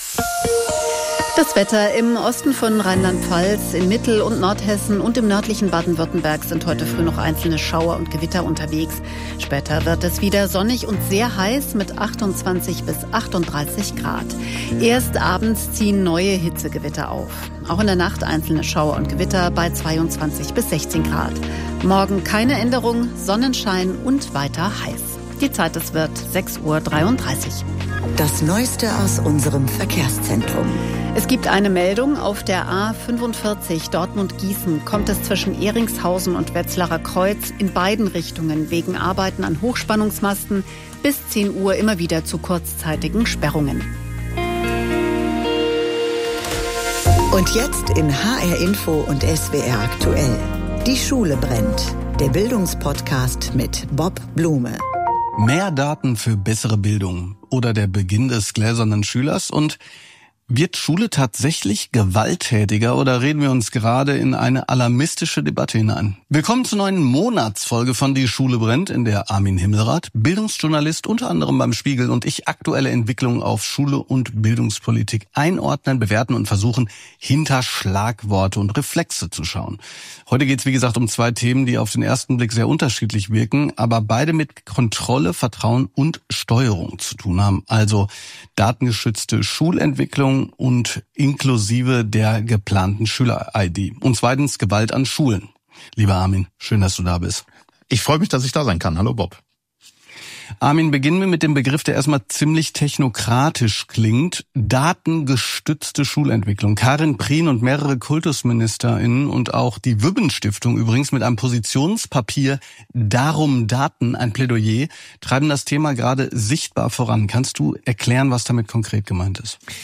Das Wetter im Osten von Rheinland-Pfalz, in Mittel- und Nordhessen und im nördlichen Baden-Württemberg sind heute früh noch einzelne Schauer und Gewitter unterwegs. Später wird es wieder sonnig und sehr heiß mit 28 bis 38 Grad. Erst abends ziehen neue Hitzegewitter auf. Auch in der Nacht einzelne Schauer und Gewitter bei 22 bis 16 Grad. Morgen keine Änderung, Sonnenschein und weiter heiß. Die Zeit, es wird 6:33 Uhr. Das Neueste aus unserem Verkehrszentrum. Es gibt eine Meldung. Auf der A45 Dortmund-Gießen kommt es zwischen Ehringshausen und Wetzlarer Kreuz in beiden Richtungen wegen Arbeiten an Hochspannungsmasten bis 10 Uhr immer wieder zu kurzzeitigen Sperrungen. Und jetzt in HR Info und SWR aktuell. Die Schule brennt. Der Bildungspodcast mit Bob Blume. Mehr Daten für bessere Bildung oder der Beginn des gläsernen Schülers. Und wird Schule tatsächlich gewalttätiger oder reden wir uns gerade in eine alarmistische Debatte hinein? Willkommen zur neuen Monatsfolge von Die Schule brennt, in der Armin Himmelrath, Bildungsjournalist unter anderem beim Spiegel, und ich aktuelle Entwicklungen auf Schule und Bildungspolitik einordnen, bewerten und versuchen, hinter Schlagworte und Reflexe zu schauen. Heute geht es, wie gesagt, um zwei Themen, die auf den ersten Blick sehr unterschiedlich wirken, aber beide mit Kontrolle, Vertrauen und Steuerung zu tun haben. Also datengeschützte Schulentwicklung und inklusive der geplanten Schüler-ID. Und zweitens Gewalt an Schulen. Lieber Armin, schön, dass du da bist. Ich freue mich, dass ich da sein kann. Hallo Bob. Armin, beginnen wir mit dem Begriff, der erstmal ziemlich technokratisch klingt. Datengestützte Schulentwicklung. Karin Prien und mehrere KultusministerInnen und auch die Wübben-Stiftung übrigens mit einem Positionspapier Darum Daten, ein Plädoyer, treiben das Thema gerade sichtbar voran. Kannst du erklären, was damit konkret gemeint ist?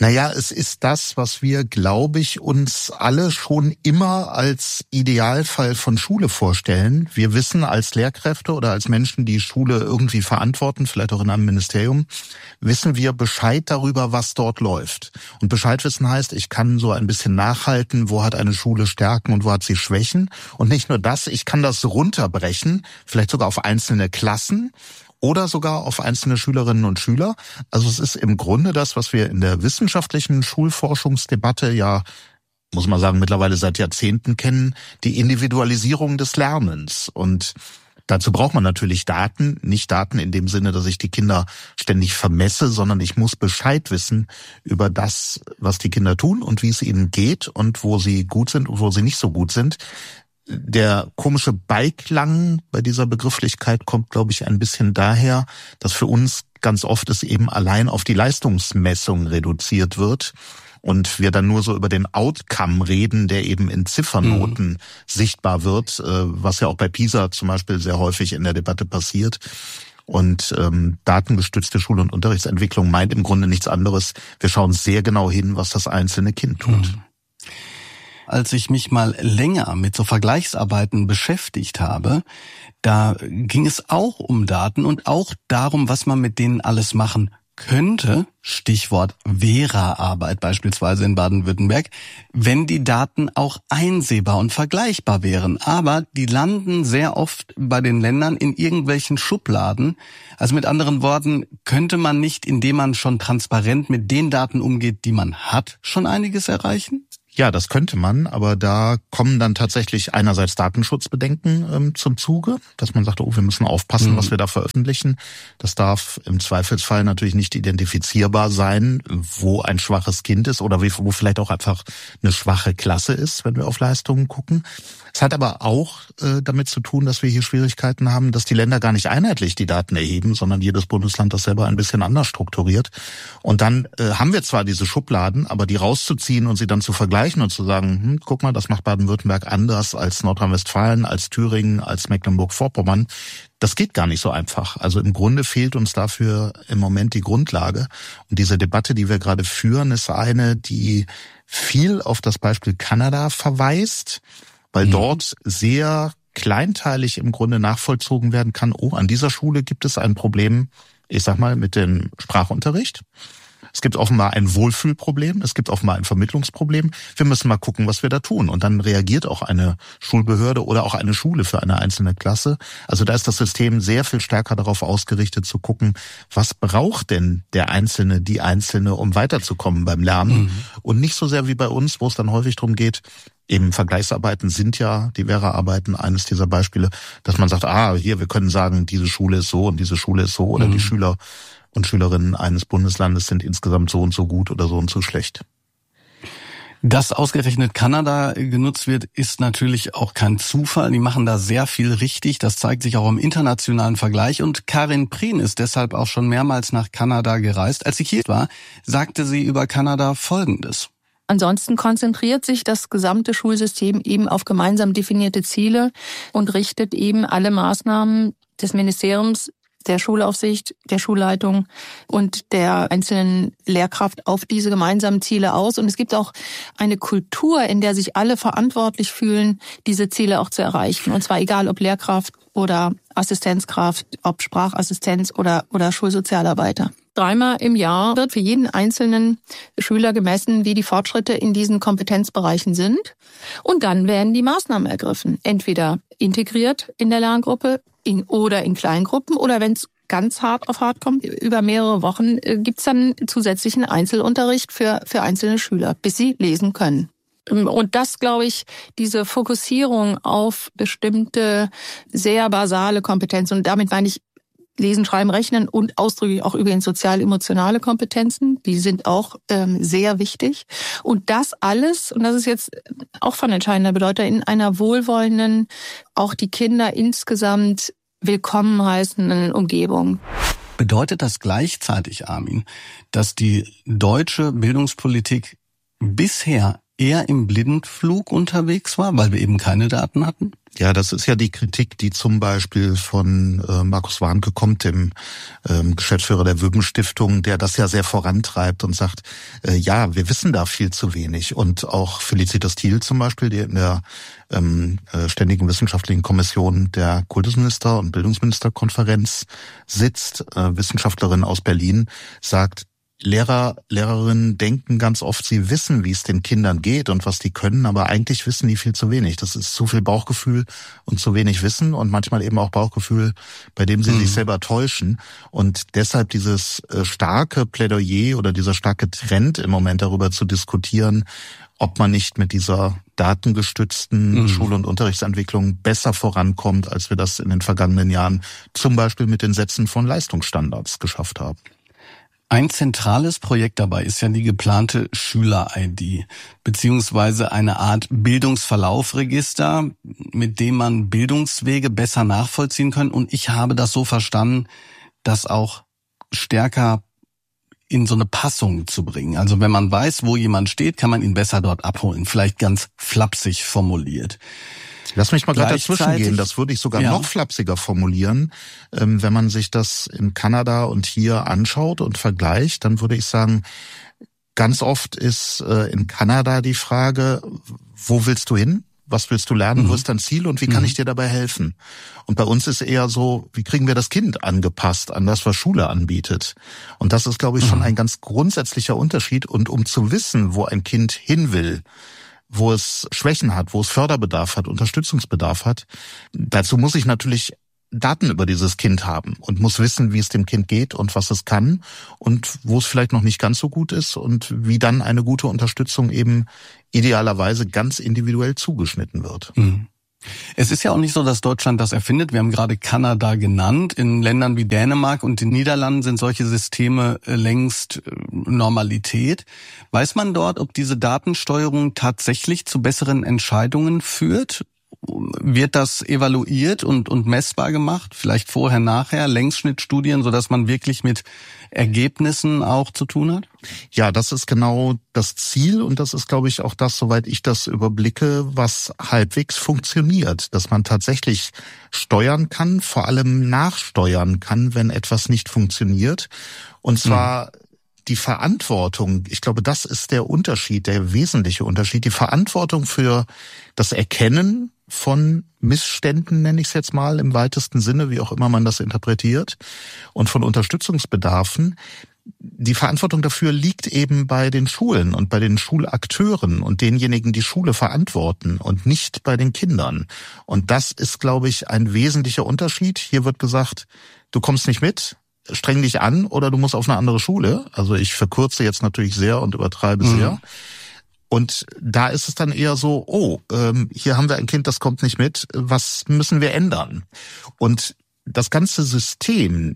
Naja, es ist das, was wir, glaube ich, uns alle schon immer als Idealfall von Schule vorstellen. Wir wissen als Lehrkräfte oder als Menschen, die Schule irgendwie verantworten, vielleicht auch in einem Ministerium, wissen wir Bescheid darüber, was dort läuft. Und Bescheid wissen heißt, ich kann so ein bisschen nachhalten, wo hat eine Schule Stärken und wo hat sie Schwächen. Und nicht nur das, ich kann das runterbrechen, vielleicht sogar auf einzelne Klassen oder sogar auf einzelne Schülerinnen und Schüler. Also es ist im Grunde das, was wir in der wissenschaftlichen Schulforschungsdebatte ja, muss man sagen, mittlerweile seit Jahrzehnten kennen, die Individualisierung des Lernens. Und dazu braucht man natürlich Daten, nicht Daten in dem Sinne, dass ich die Kinder ständig vermesse, sondern ich muss Bescheid wissen über das, was die Kinder tun und wie es ihnen geht und wo sie gut sind und wo sie nicht so gut sind. Der komische Beiklang bei dieser Begrifflichkeit kommt, glaube ich, ein bisschen daher, dass für uns ganz oft es eben allein auf die Leistungsmessung reduziert wird und wir dann nur so über den Outcome reden, der eben in Ziffernoten sichtbar wird, was ja auch bei PISA zum Beispiel sehr häufig in der Debatte passiert. Und datengestützte Schul- und Unterrichtsentwicklung meint im Grunde nichts anderes. Wir schauen sehr genau hin, was das einzelne Kind tut. Als ich mich mal länger mit so Vergleichsarbeiten beschäftigt habe, da ging es auch um Daten und auch darum, was man mit denen alles machen könnte, Stichwort Vera-Arbeit beispielsweise in Baden-Württemberg, wenn die Daten auch einsehbar und vergleichbar wären. Aber die landen sehr oft bei den Ländern in irgendwelchen Schubladen. Also mit anderen Worten, könnte man nicht, indem man schon transparent mit den Daten umgeht, die man hat, schon einiges erreichen? Ja, das könnte man, aber da kommen dann tatsächlich einerseits Datenschutzbedenken zum Zuge, dass man sagt, oh, wir müssen aufpassen, was wir da veröffentlichen. Das darf im Zweifelsfall natürlich nicht identifizierbar sein, wo ein schwaches Kind ist oder wo vielleicht auch einfach eine schwache Klasse ist, wenn wir auf Leistungen gucken. Es hat aber auch damit zu tun, dass wir hier Schwierigkeiten haben, dass die Länder gar nicht einheitlich die Daten erheben, sondern jedes Bundesland das selber ein bisschen anders strukturiert. Und dann haben wir zwar diese Schubladen, aber die rauszuziehen und sie dann zu vergleichen und zu sagen, guck mal, das macht Baden-Württemberg anders als Nordrhein-Westfalen, als Thüringen, als Mecklenburg-Vorpommern, das geht gar nicht so einfach. Also im Grunde fehlt uns dafür im Moment die Grundlage. Und diese Debatte, die wir gerade führen, ist eine, die viel auf das Beispiel Kanada verweist, weil dort sehr kleinteilig im Grunde nachvollzogen werden kann, oh, an dieser Schule gibt es ein Problem, ich sag mal, mit dem Sprachunterricht. Es gibt offenbar ein Wohlfühlproblem, es gibt offenbar ein Vermittlungsproblem. Wir müssen mal gucken, was wir da tun. Und dann reagiert auch eine Schulbehörde oder auch eine Schule für eine einzelne Klasse. Also da ist das System sehr viel stärker darauf ausgerichtet zu gucken, was braucht denn der Einzelne, die Einzelne, um weiterzukommen beim Lernen. Und nicht so sehr wie bei uns, wo es dann häufig darum geht, eben Vergleichsarbeiten sind ja, die Vera-Arbeiten, eines dieser Beispiele, dass man sagt, hier, wir können sagen, diese Schule ist so und diese Schule ist so oder die Schüler und Schülerinnen eines Bundeslandes sind insgesamt so und so gut oder so und so schlecht. Dass ausgerechnet Kanada genutzt wird, ist natürlich auch kein Zufall. Die machen da sehr viel richtig. Das zeigt sich auch im internationalen Vergleich. Und Karin Prien ist deshalb auch schon mehrmals nach Kanada gereist. Als sie hier war, sagte sie über Kanada Folgendes. Ansonsten konzentriert sich das gesamte Schulsystem eben auf gemeinsam definierte Ziele und richtet eben alle Maßnahmen des Ministeriums, der Schulaufsicht, der Schulleitung und der einzelnen Lehrkraft auf diese gemeinsamen Ziele aus. Und es gibt auch eine Kultur, in der sich alle verantwortlich fühlen, diese Ziele auch zu erreichen. Und zwar egal, ob Lehrkraft oder Assistenzkraft, ob Sprachassistenz oder Schulsozialarbeiter. 3-mal im Jahr wird für jeden einzelnen Schüler gemessen, wie die Fortschritte in diesen Kompetenzbereichen sind. Und dann werden die Maßnahmen ergriffen. Entweder integriert in der Lerngruppe oder in Kleingruppen oder wenn es ganz hart auf hart kommt, über mehrere Wochen gibt's dann zusätzlichen Einzelunterricht für einzelne Schüler, bis sie lesen können. Und das, glaube ich, diese Fokussierung auf bestimmte sehr basale Kompetenzen, und damit meine ich Lesen, Schreiben, Rechnen und ausdrücklich auch übrigens sozial-emotionale Kompetenzen, die sind auch sehr wichtig. Und das alles, und das ist jetzt auch von entscheidender Bedeutung, in einer wohlwollenden, auch die Kinder insgesamt willkommen heißenden Umgebung. Bedeutet das gleichzeitig, Armin, dass die deutsche Bildungspolitik bisher eher im Blindflug unterwegs war, weil wir eben keine Daten hatten? Ja, das ist ja die Kritik, die zum Beispiel von Markus Warnke kommt, dem Geschäftsführer der Wübben-Stiftung, der das ja sehr vorantreibt und sagt, ja, wir wissen da viel zu wenig. Und auch Felicitas Thiel zum Beispiel, die in der Ständigen Wissenschaftlichen Kommission der Kultusminister- und Bildungsministerkonferenz sitzt, Wissenschaftlerin aus Berlin, sagt, Lehrer, Lehrerinnen denken ganz oft, sie wissen, wie es den Kindern geht und was die können, aber eigentlich wissen die viel zu wenig. Das ist zu viel Bauchgefühl und zu wenig Wissen und manchmal eben auch Bauchgefühl, bei dem sie sich selber täuschen. Und deshalb dieses starke Plädoyer oder dieser starke Trend im Moment darüber zu diskutieren, ob man nicht mit dieser datengestützten Schul- und Unterrichtsentwicklung besser vorankommt, als wir das in den vergangenen Jahren zum Beispiel mit den Sätzen von Leistungsstandards geschafft haben. Ein zentrales Projekt dabei ist ja die geplante Schüler-ID, beziehungsweise eine Art Bildungsverlaufregister, mit dem man Bildungswege besser nachvollziehen kann. Und ich habe das so verstanden, das auch stärker in so eine Passung zu bringen. Also wenn man weiß, wo jemand steht, kann man ihn besser dort abholen. Vielleicht ganz flapsig formuliert. Lass mich mal gerade dazwischen gehen. Das würde ich sogar noch flapsiger formulieren. Wenn man sich das in Kanada und hier anschaut und vergleicht, dann würde ich sagen, ganz oft ist in Kanada die Frage, wo willst du hin? Was willst du lernen? Wo ist dein Ziel? Und wie kann ich dir dabei helfen? Und bei uns ist eher so, wie kriegen wir das Kind angepasst an das, was Schule anbietet? Und das ist, glaube ich, schon ein ganz grundsätzlicher Unterschied. Und um zu wissen, wo ein Kind hin will, wo es Schwächen hat, wo es Förderbedarf hat, Unterstützungsbedarf hat. Dazu muss ich natürlich Daten über dieses Kind haben und muss wissen, wie es dem Kind geht und was es kann und wo es vielleicht noch nicht ganz so gut ist und wie dann eine gute Unterstützung eben idealerweise ganz individuell zugeschnitten wird. Es ist ja auch nicht so, dass Deutschland das erfindet. Wir haben gerade Kanada genannt. In Ländern wie Dänemark und den Niederlanden sind solche Systeme längst Normalität. Weiß man dort, ob diese Datensteuerung tatsächlich zu besseren Entscheidungen führt? Wird das evaluiert und messbar gemacht? Vielleicht vorher, nachher, Längsschnittstudien, sodass man wirklich mit Ergebnissen auch zu tun hat? Ja, das ist genau das Ziel und das ist, glaube ich, auch das, soweit ich das überblicke, was halbwegs funktioniert, dass man tatsächlich steuern kann, vor allem nachsteuern kann, wenn etwas nicht funktioniert. Und zwar die Verantwortung, ich glaube, das ist der Unterschied, der wesentliche Unterschied, die Verantwortung für das Erkennen von Missständen, nenne ich es jetzt mal, im weitesten Sinne, wie auch immer man das interpretiert, und von Unterstützungsbedarfen. Die Verantwortung dafür liegt eben bei den Schulen und bei den Schulakteuren und denjenigen, die Schule verantworten und nicht bei den Kindern. Und das ist, glaube ich, ein wesentlicher Unterschied. Hier wird gesagt, du kommst nicht mit, streng dich an oder du musst auf eine andere Schule. Also ich verkürze jetzt natürlich sehr und übertreibe sehr. Und da ist es dann eher so, hier haben wir ein Kind, das kommt nicht mit, was müssen wir ändern? Und das ganze System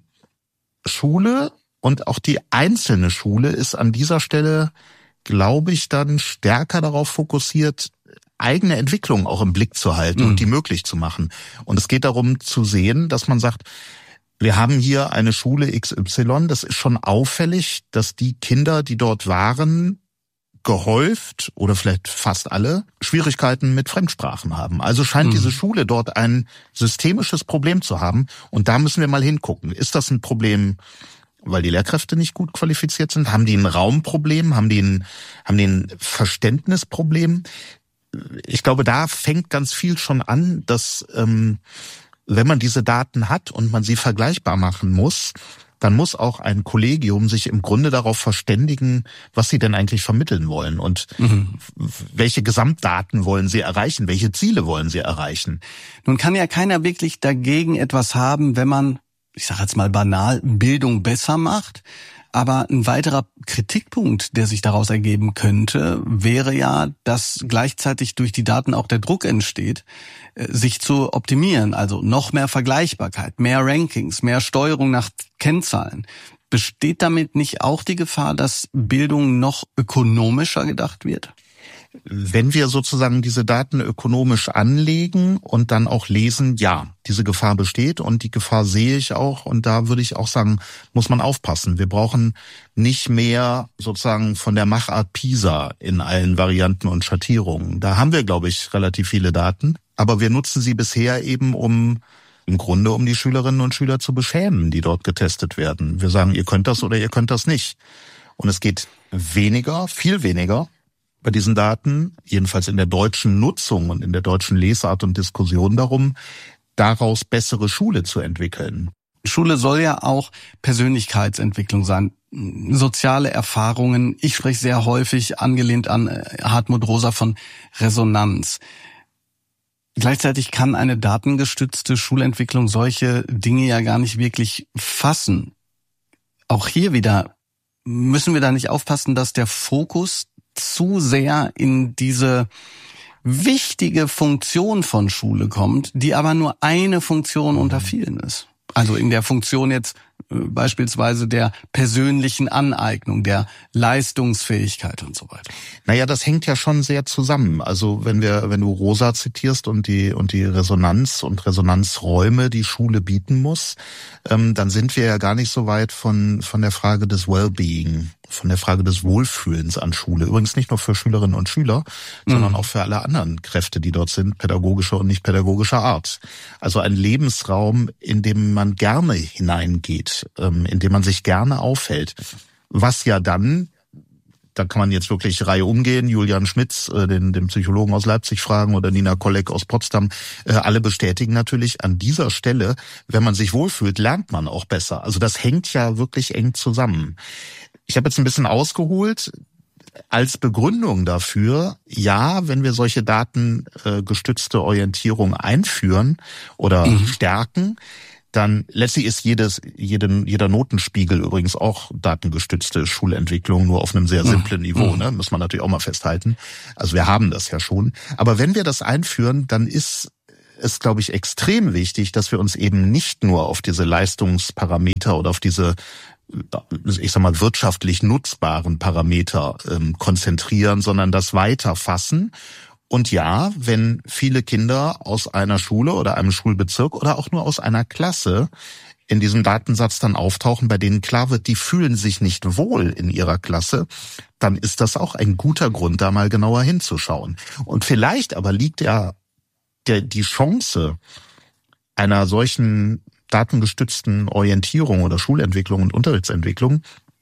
Schule und auch die einzelne Schule ist an dieser Stelle, glaube ich, dann stärker darauf fokussiert, eigene Entwicklung auch im Blick zu halten und die möglich zu machen. Und es geht darum zu sehen, dass man sagt, wir haben hier eine Schule XY, das ist schon auffällig, dass die Kinder, die dort waren, gehäuft oder vielleicht fast alle Schwierigkeiten mit Fremdsprachen haben. Also scheint diese Schule dort ein systemisches Problem zu haben. Und da müssen wir mal hingucken. Ist das ein Problem, weil die Lehrkräfte nicht gut qualifiziert sind? Haben die ein Raumproblem? Haben die ein Verständnisproblem? Ich glaube, da fängt ganz viel schon an, dass wenn man diese Daten hat und man sie vergleichbar machen muss, dann muss auch ein Kollegium sich im Grunde darauf verständigen, was sie denn eigentlich vermitteln wollen und welche Gesamtdaten wollen sie erreichen, welche Ziele wollen sie erreichen. Nun kann ja keiner wirklich dagegen etwas haben, wenn man, ich sage jetzt mal banal, Bildung besser macht. Aber ein weiterer Kritikpunkt, der sich daraus ergeben könnte, wäre ja, dass gleichzeitig durch die Daten auch der Druck entsteht, sich zu optimieren. Also noch mehr Vergleichbarkeit, mehr Rankings, mehr Steuerung nach Kennzahlen. Besteht damit nicht auch die Gefahr, dass Bildung noch ökonomischer gedacht wird? Wenn wir sozusagen diese Daten ökonomisch anlegen und dann auch lesen, ja, diese Gefahr besteht und die Gefahr sehe ich auch, und da würde ich auch sagen, muss man aufpassen. Wir brauchen nicht mehr sozusagen von der Machart PISA in allen Varianten und Schattierungen. Da haben wir, glaube ich, relativ viele Daten, aber wir nutzen sie bisher eben im Grunde um die Schülerinnen und Schüler zu beschämen, die dort getestet werden. Wir sagen, ihr könnt das oder ihr könnt das nicht. Und es geht weniger, viel weniger bei diesen Daten, jedenfalls in der deutschen Nutzung und in der deutschen Lesart und Diskussion darum, daraus bessere Schule zu entwickeln. Schule soll ja auch Persönlichkeitsentwicklung sein, soziale Erfahrungen. Ich spreche sehr häufig, angelehnt an Hartmut Rosa, von Resonanz. Gleichzeitig kann eine datengestützte Schulentwicklung solche Dinge ja gar nicht wirklich fassen. Auch hier wieder müssen wir da nicht aufpassen, dass der Fokus zu sehr in diese wichtige Funktion von Schule kommt, die aber nur eine Funktion unter vielen ist. Also in der Funktion jetzt beispielsweise der persönlichen Aneignung, der Leistungsfähigkeit und so weiter. Naja, das hängt ja schon sehr zusammen. Also wenn du Rosa zitierst und die Resonanz und Resonanzräume, die Schule bieten muss, dann sind wir ja gar nicht so weit von der Frage des Wellbeing, von der Frage des Wohlfühlens an Schule. Übrigens nicht nur für Schülerinnen und Schüler, sondern auch für alle anderen Kräfte, die dort sind, pädagogischer und nicht pädagogischer Art. Also ein Lebensraum, in dem man gerne hineingeht, in dem man sich gerne aufhält. Was ja dann, da kann man jetzt wirklich Reihe umgehen, Julian Schmitz, den Psychologen aus Leipzig fragen, oder Nina Kolleg aus Potsdam, alle bestätigen natürlich an dieser Stelle, wenn man sich wohlfühlt, lernt man auch besser. Also das hängt ja wirklich eng zusammen. Ich habe jetzt ein bisschen ausgeholt als Begründung dafür, ja, wenn wir solche datengestützte Orientierung einführen oder stärken, dann letztlich ist jeder Notenspiegel übrigens auch datengestützte Schulentwicklung, nur auf einem sehr simplen Niveau, ne? Muss man natürlich auch mal festhalten. Also wir haben das ja schon. Aber wenn wir das einführen, dann ist es, glaube ich, extrem wichtig, dass wir uns eben nicht nur auf diese Leistungsparameter oder auf diese, ich sag mal, wirtschaftlich nutzbaren Parameter konzentrieren, sondern das weiterfassen. Und ja, wenn viele Kinder aus einer Schule oder einem Schulbezirk oder auch nur aus einer Klasse in diesem Datensatz dann auftauchen, bei denen klar wird, die fühlen sich nicht wohl in ihrer Klasse, dann ist das auch ein guter Grund, da mal genauer hinzuschauen. Und vielleicht aber liegt ja die Chance einer solchen datengestützten Orientierung oder Schulentwicklung und Unterrichtsentwicklung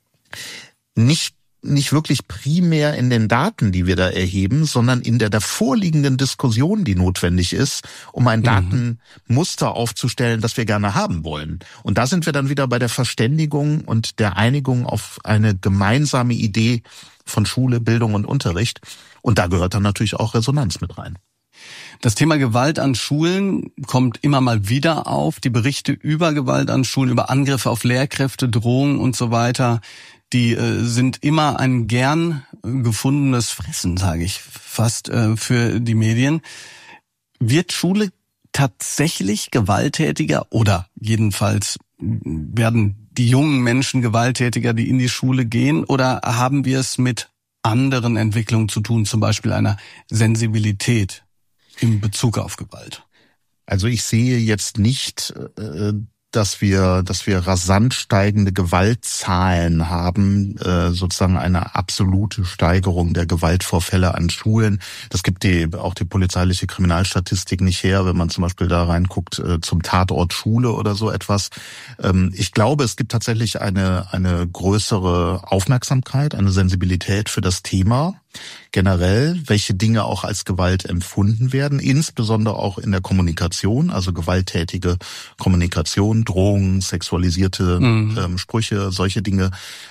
nicht wirklich primär in den Daten, die wir da erheben, sondern in der davorliegenden Diskussion, die notwendig ist, um ein Datenmuster aufzustellen, das wir gerne haben wollen. Und da sind wir dann wieder bei der Verständigung und der Einigung auf eine gemeinsame Idee von Schule, Bildung und Unterricht. Und da gehört dann natürlich auch Resonanz mit rein. Das Thema Gewalt an Schulen kommt immer mal wieder auf. Die Berichte über Gewalt an Schulen, über Angriffe auf Lehrkräfte, Drohungen und so weiter, die sind immer ein gern gefundenes Fressen, sage ich fast, für die Medien. Wird Schule tatsächlich gewalttätiger oder jedenfalls werden die jungen Menschen gewalttätiger, die in die Schule gehen, oder haben wir es mit anderen Entwicklungen zu tun, zum Beispiel einer Sensibilität in Bezug auf Gewalt? Also ich sehe jetzt nicht, dass wir rasant steigende Gewaltzahlen haben, sozusagen eine absolute Steigerung der Gewaltvorfälle an Schulen. Das gibt auch die polizeiliche Kriminalstatistik nicht her, wenn man zum Beispiel da reinguckt zum Tatort Schule oder so etwas. Ich glaube, es gibt tatsächlich eine größere Aufmerksamkeit, eine Sensibilität für das Thema. Generell, welche Dinge auch als Gewalt empfunden werden, insbesondere auch in der Kommunikation, also gewalttätige Kommunikation, Drohungen, sexualisierte Sprüche, solche Dinge,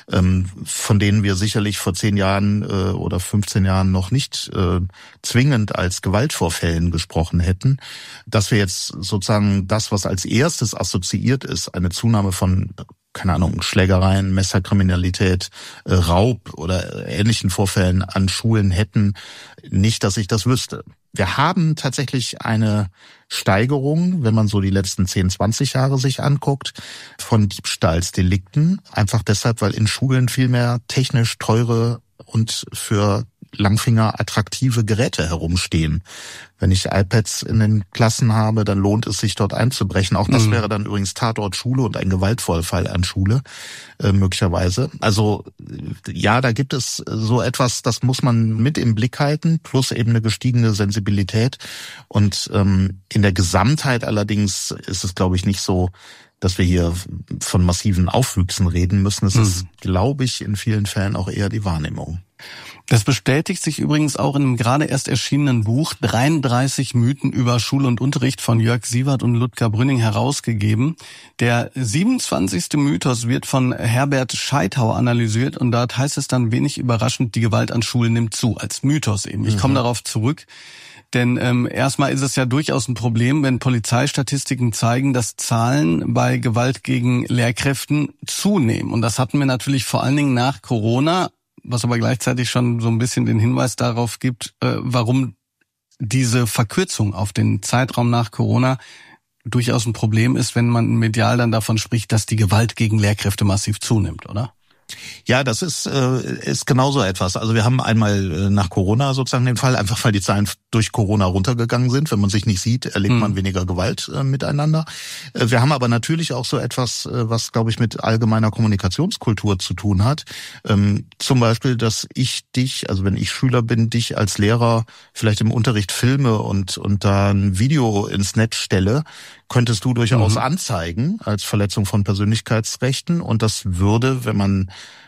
von denen wir sicherlich vor 10 Jahren oder 15 Jahren noch nicht zwingend als Gewaltvorfällen gesprochen hätten. Dass wir jetzt sozusagen das, was als erstes assoziiert ist, eine Zunahme von, keine Ahnung, Schlägereien, Messerkriminalität, Raub oder ähnlichen Vorfällen an Schulen hätten, nicht, dass ich das wüsste. Wir haben tatsächlich eine Steigerung, wenn man so die letzten 10, 20 Jahre sich anguckt, von Diebstahlsdelikten. Einfach deshalb, weil in Schulen viel mehr technisch teure und für Langfinger attraktive Geräte herumstehen. Wenn ich iPads in den Klassen habe, dann lohnt es sich, dort einzubrechen. Auch das wäre dann übrigens Tatort Schule und ein Gewaltvorfall an Schule, möglicherweise. Also ja, da gibt es so etwas, das muss man mit im Blick halten, plus eben eine gestiegene Sensibilität. Und in der Gesamtheit allerdings ist es, glaube ich, nicht so, dass wir hier von massiven Aufwüchsen reden müssen. Es ist, glaube ich, in vielen Fällen auch eher die Wahrnehmung. Das bestätigt sich übrigens auch in einem gerade erst erschienenen Buch 33 Mythen über Schule und Unterricht von Jörg Sievert und Ludger Brünning herausgegeben. Der 27. Mythos wird von Herbert Scheithau analysiert und dort heißt es dann wenig überraschend, die Gewalt an Schulen nimmt zu, als Mythos eben. Ich komme darauf zurück. Denn erstmal ist es ja durchaus ein Problem, wenn Polizeistatistiken zeigen, dass Zahlen bei Gewalt gegen Lehrkräften zunehmen. Und das hatten wir natürlich vor allen Dingen nach Corona, was aber gleichzeitig schon so ein bisschen den Hinweis darauf gibt, warum diese Verkürzung auf den Zeitraum nach Corona durchaus ein Problem ist, wenn man medial dann davon spricht, dass die Gewalt gegen Lehrkräfte massiv zunimmt, oder? Ja, das ist genauso etwas. Also wir haben einmal nach Corona sozusagen den Fall, einfach weil die Zahlen durch Corona runtergegangen sind. Wenn man sich nicht sieht, erlebt man weniger Gewalt miteinander. Wir haben aber natürlich auch so etwas, was, glaube ich, mit allgemeiner Kommunikationskultur zu tun hat. Zum Beispiel, dass ich dich, also wenn ich Schüler bin, dich als Lehrer vielleicht im Unterricht filme und da ein Video ins Netz stelle, könntest du durchaus anzeigen als Verletzung von Persönlichkeitsrechten. Und das würde, wenn man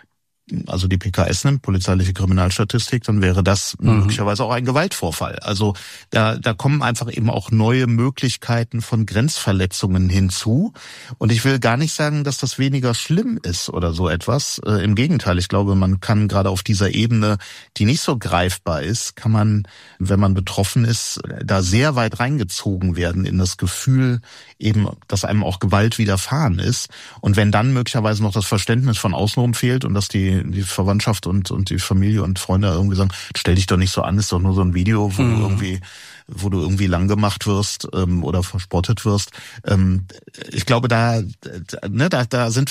also die PKS nimmt, polizeiliche Kriminalstatistik, dann wäre das möglicherweise auch ein Gewaltvorfall. Also da kommen einfach eben auch neue Möglichkeiten von Grenzverletzungen hinzu. Und ich will gar nicht sagen, dass das weniger schlimm ist oder so etwas. Im Gegenteil, ich glaube, man kann gerade auf dieser Ebene, die nicht so greifbar ist, kann man, wenn man betroffen ist, da sehr weit reingezogen werden in das Gefühl eben, dass einem auch Gewalt widerfahren ist. Und wenn dann möglicherweise noch das Verständnis von außenrum fehlt und dass die Verwandtschaft und die Familie und Freunde irgendwie sagen, stell dich doch nicht so an, ist doch nur so ein Video, wo du irgendwie lang gemacht wirst oder verspottet wirst. Ich glaube, da sind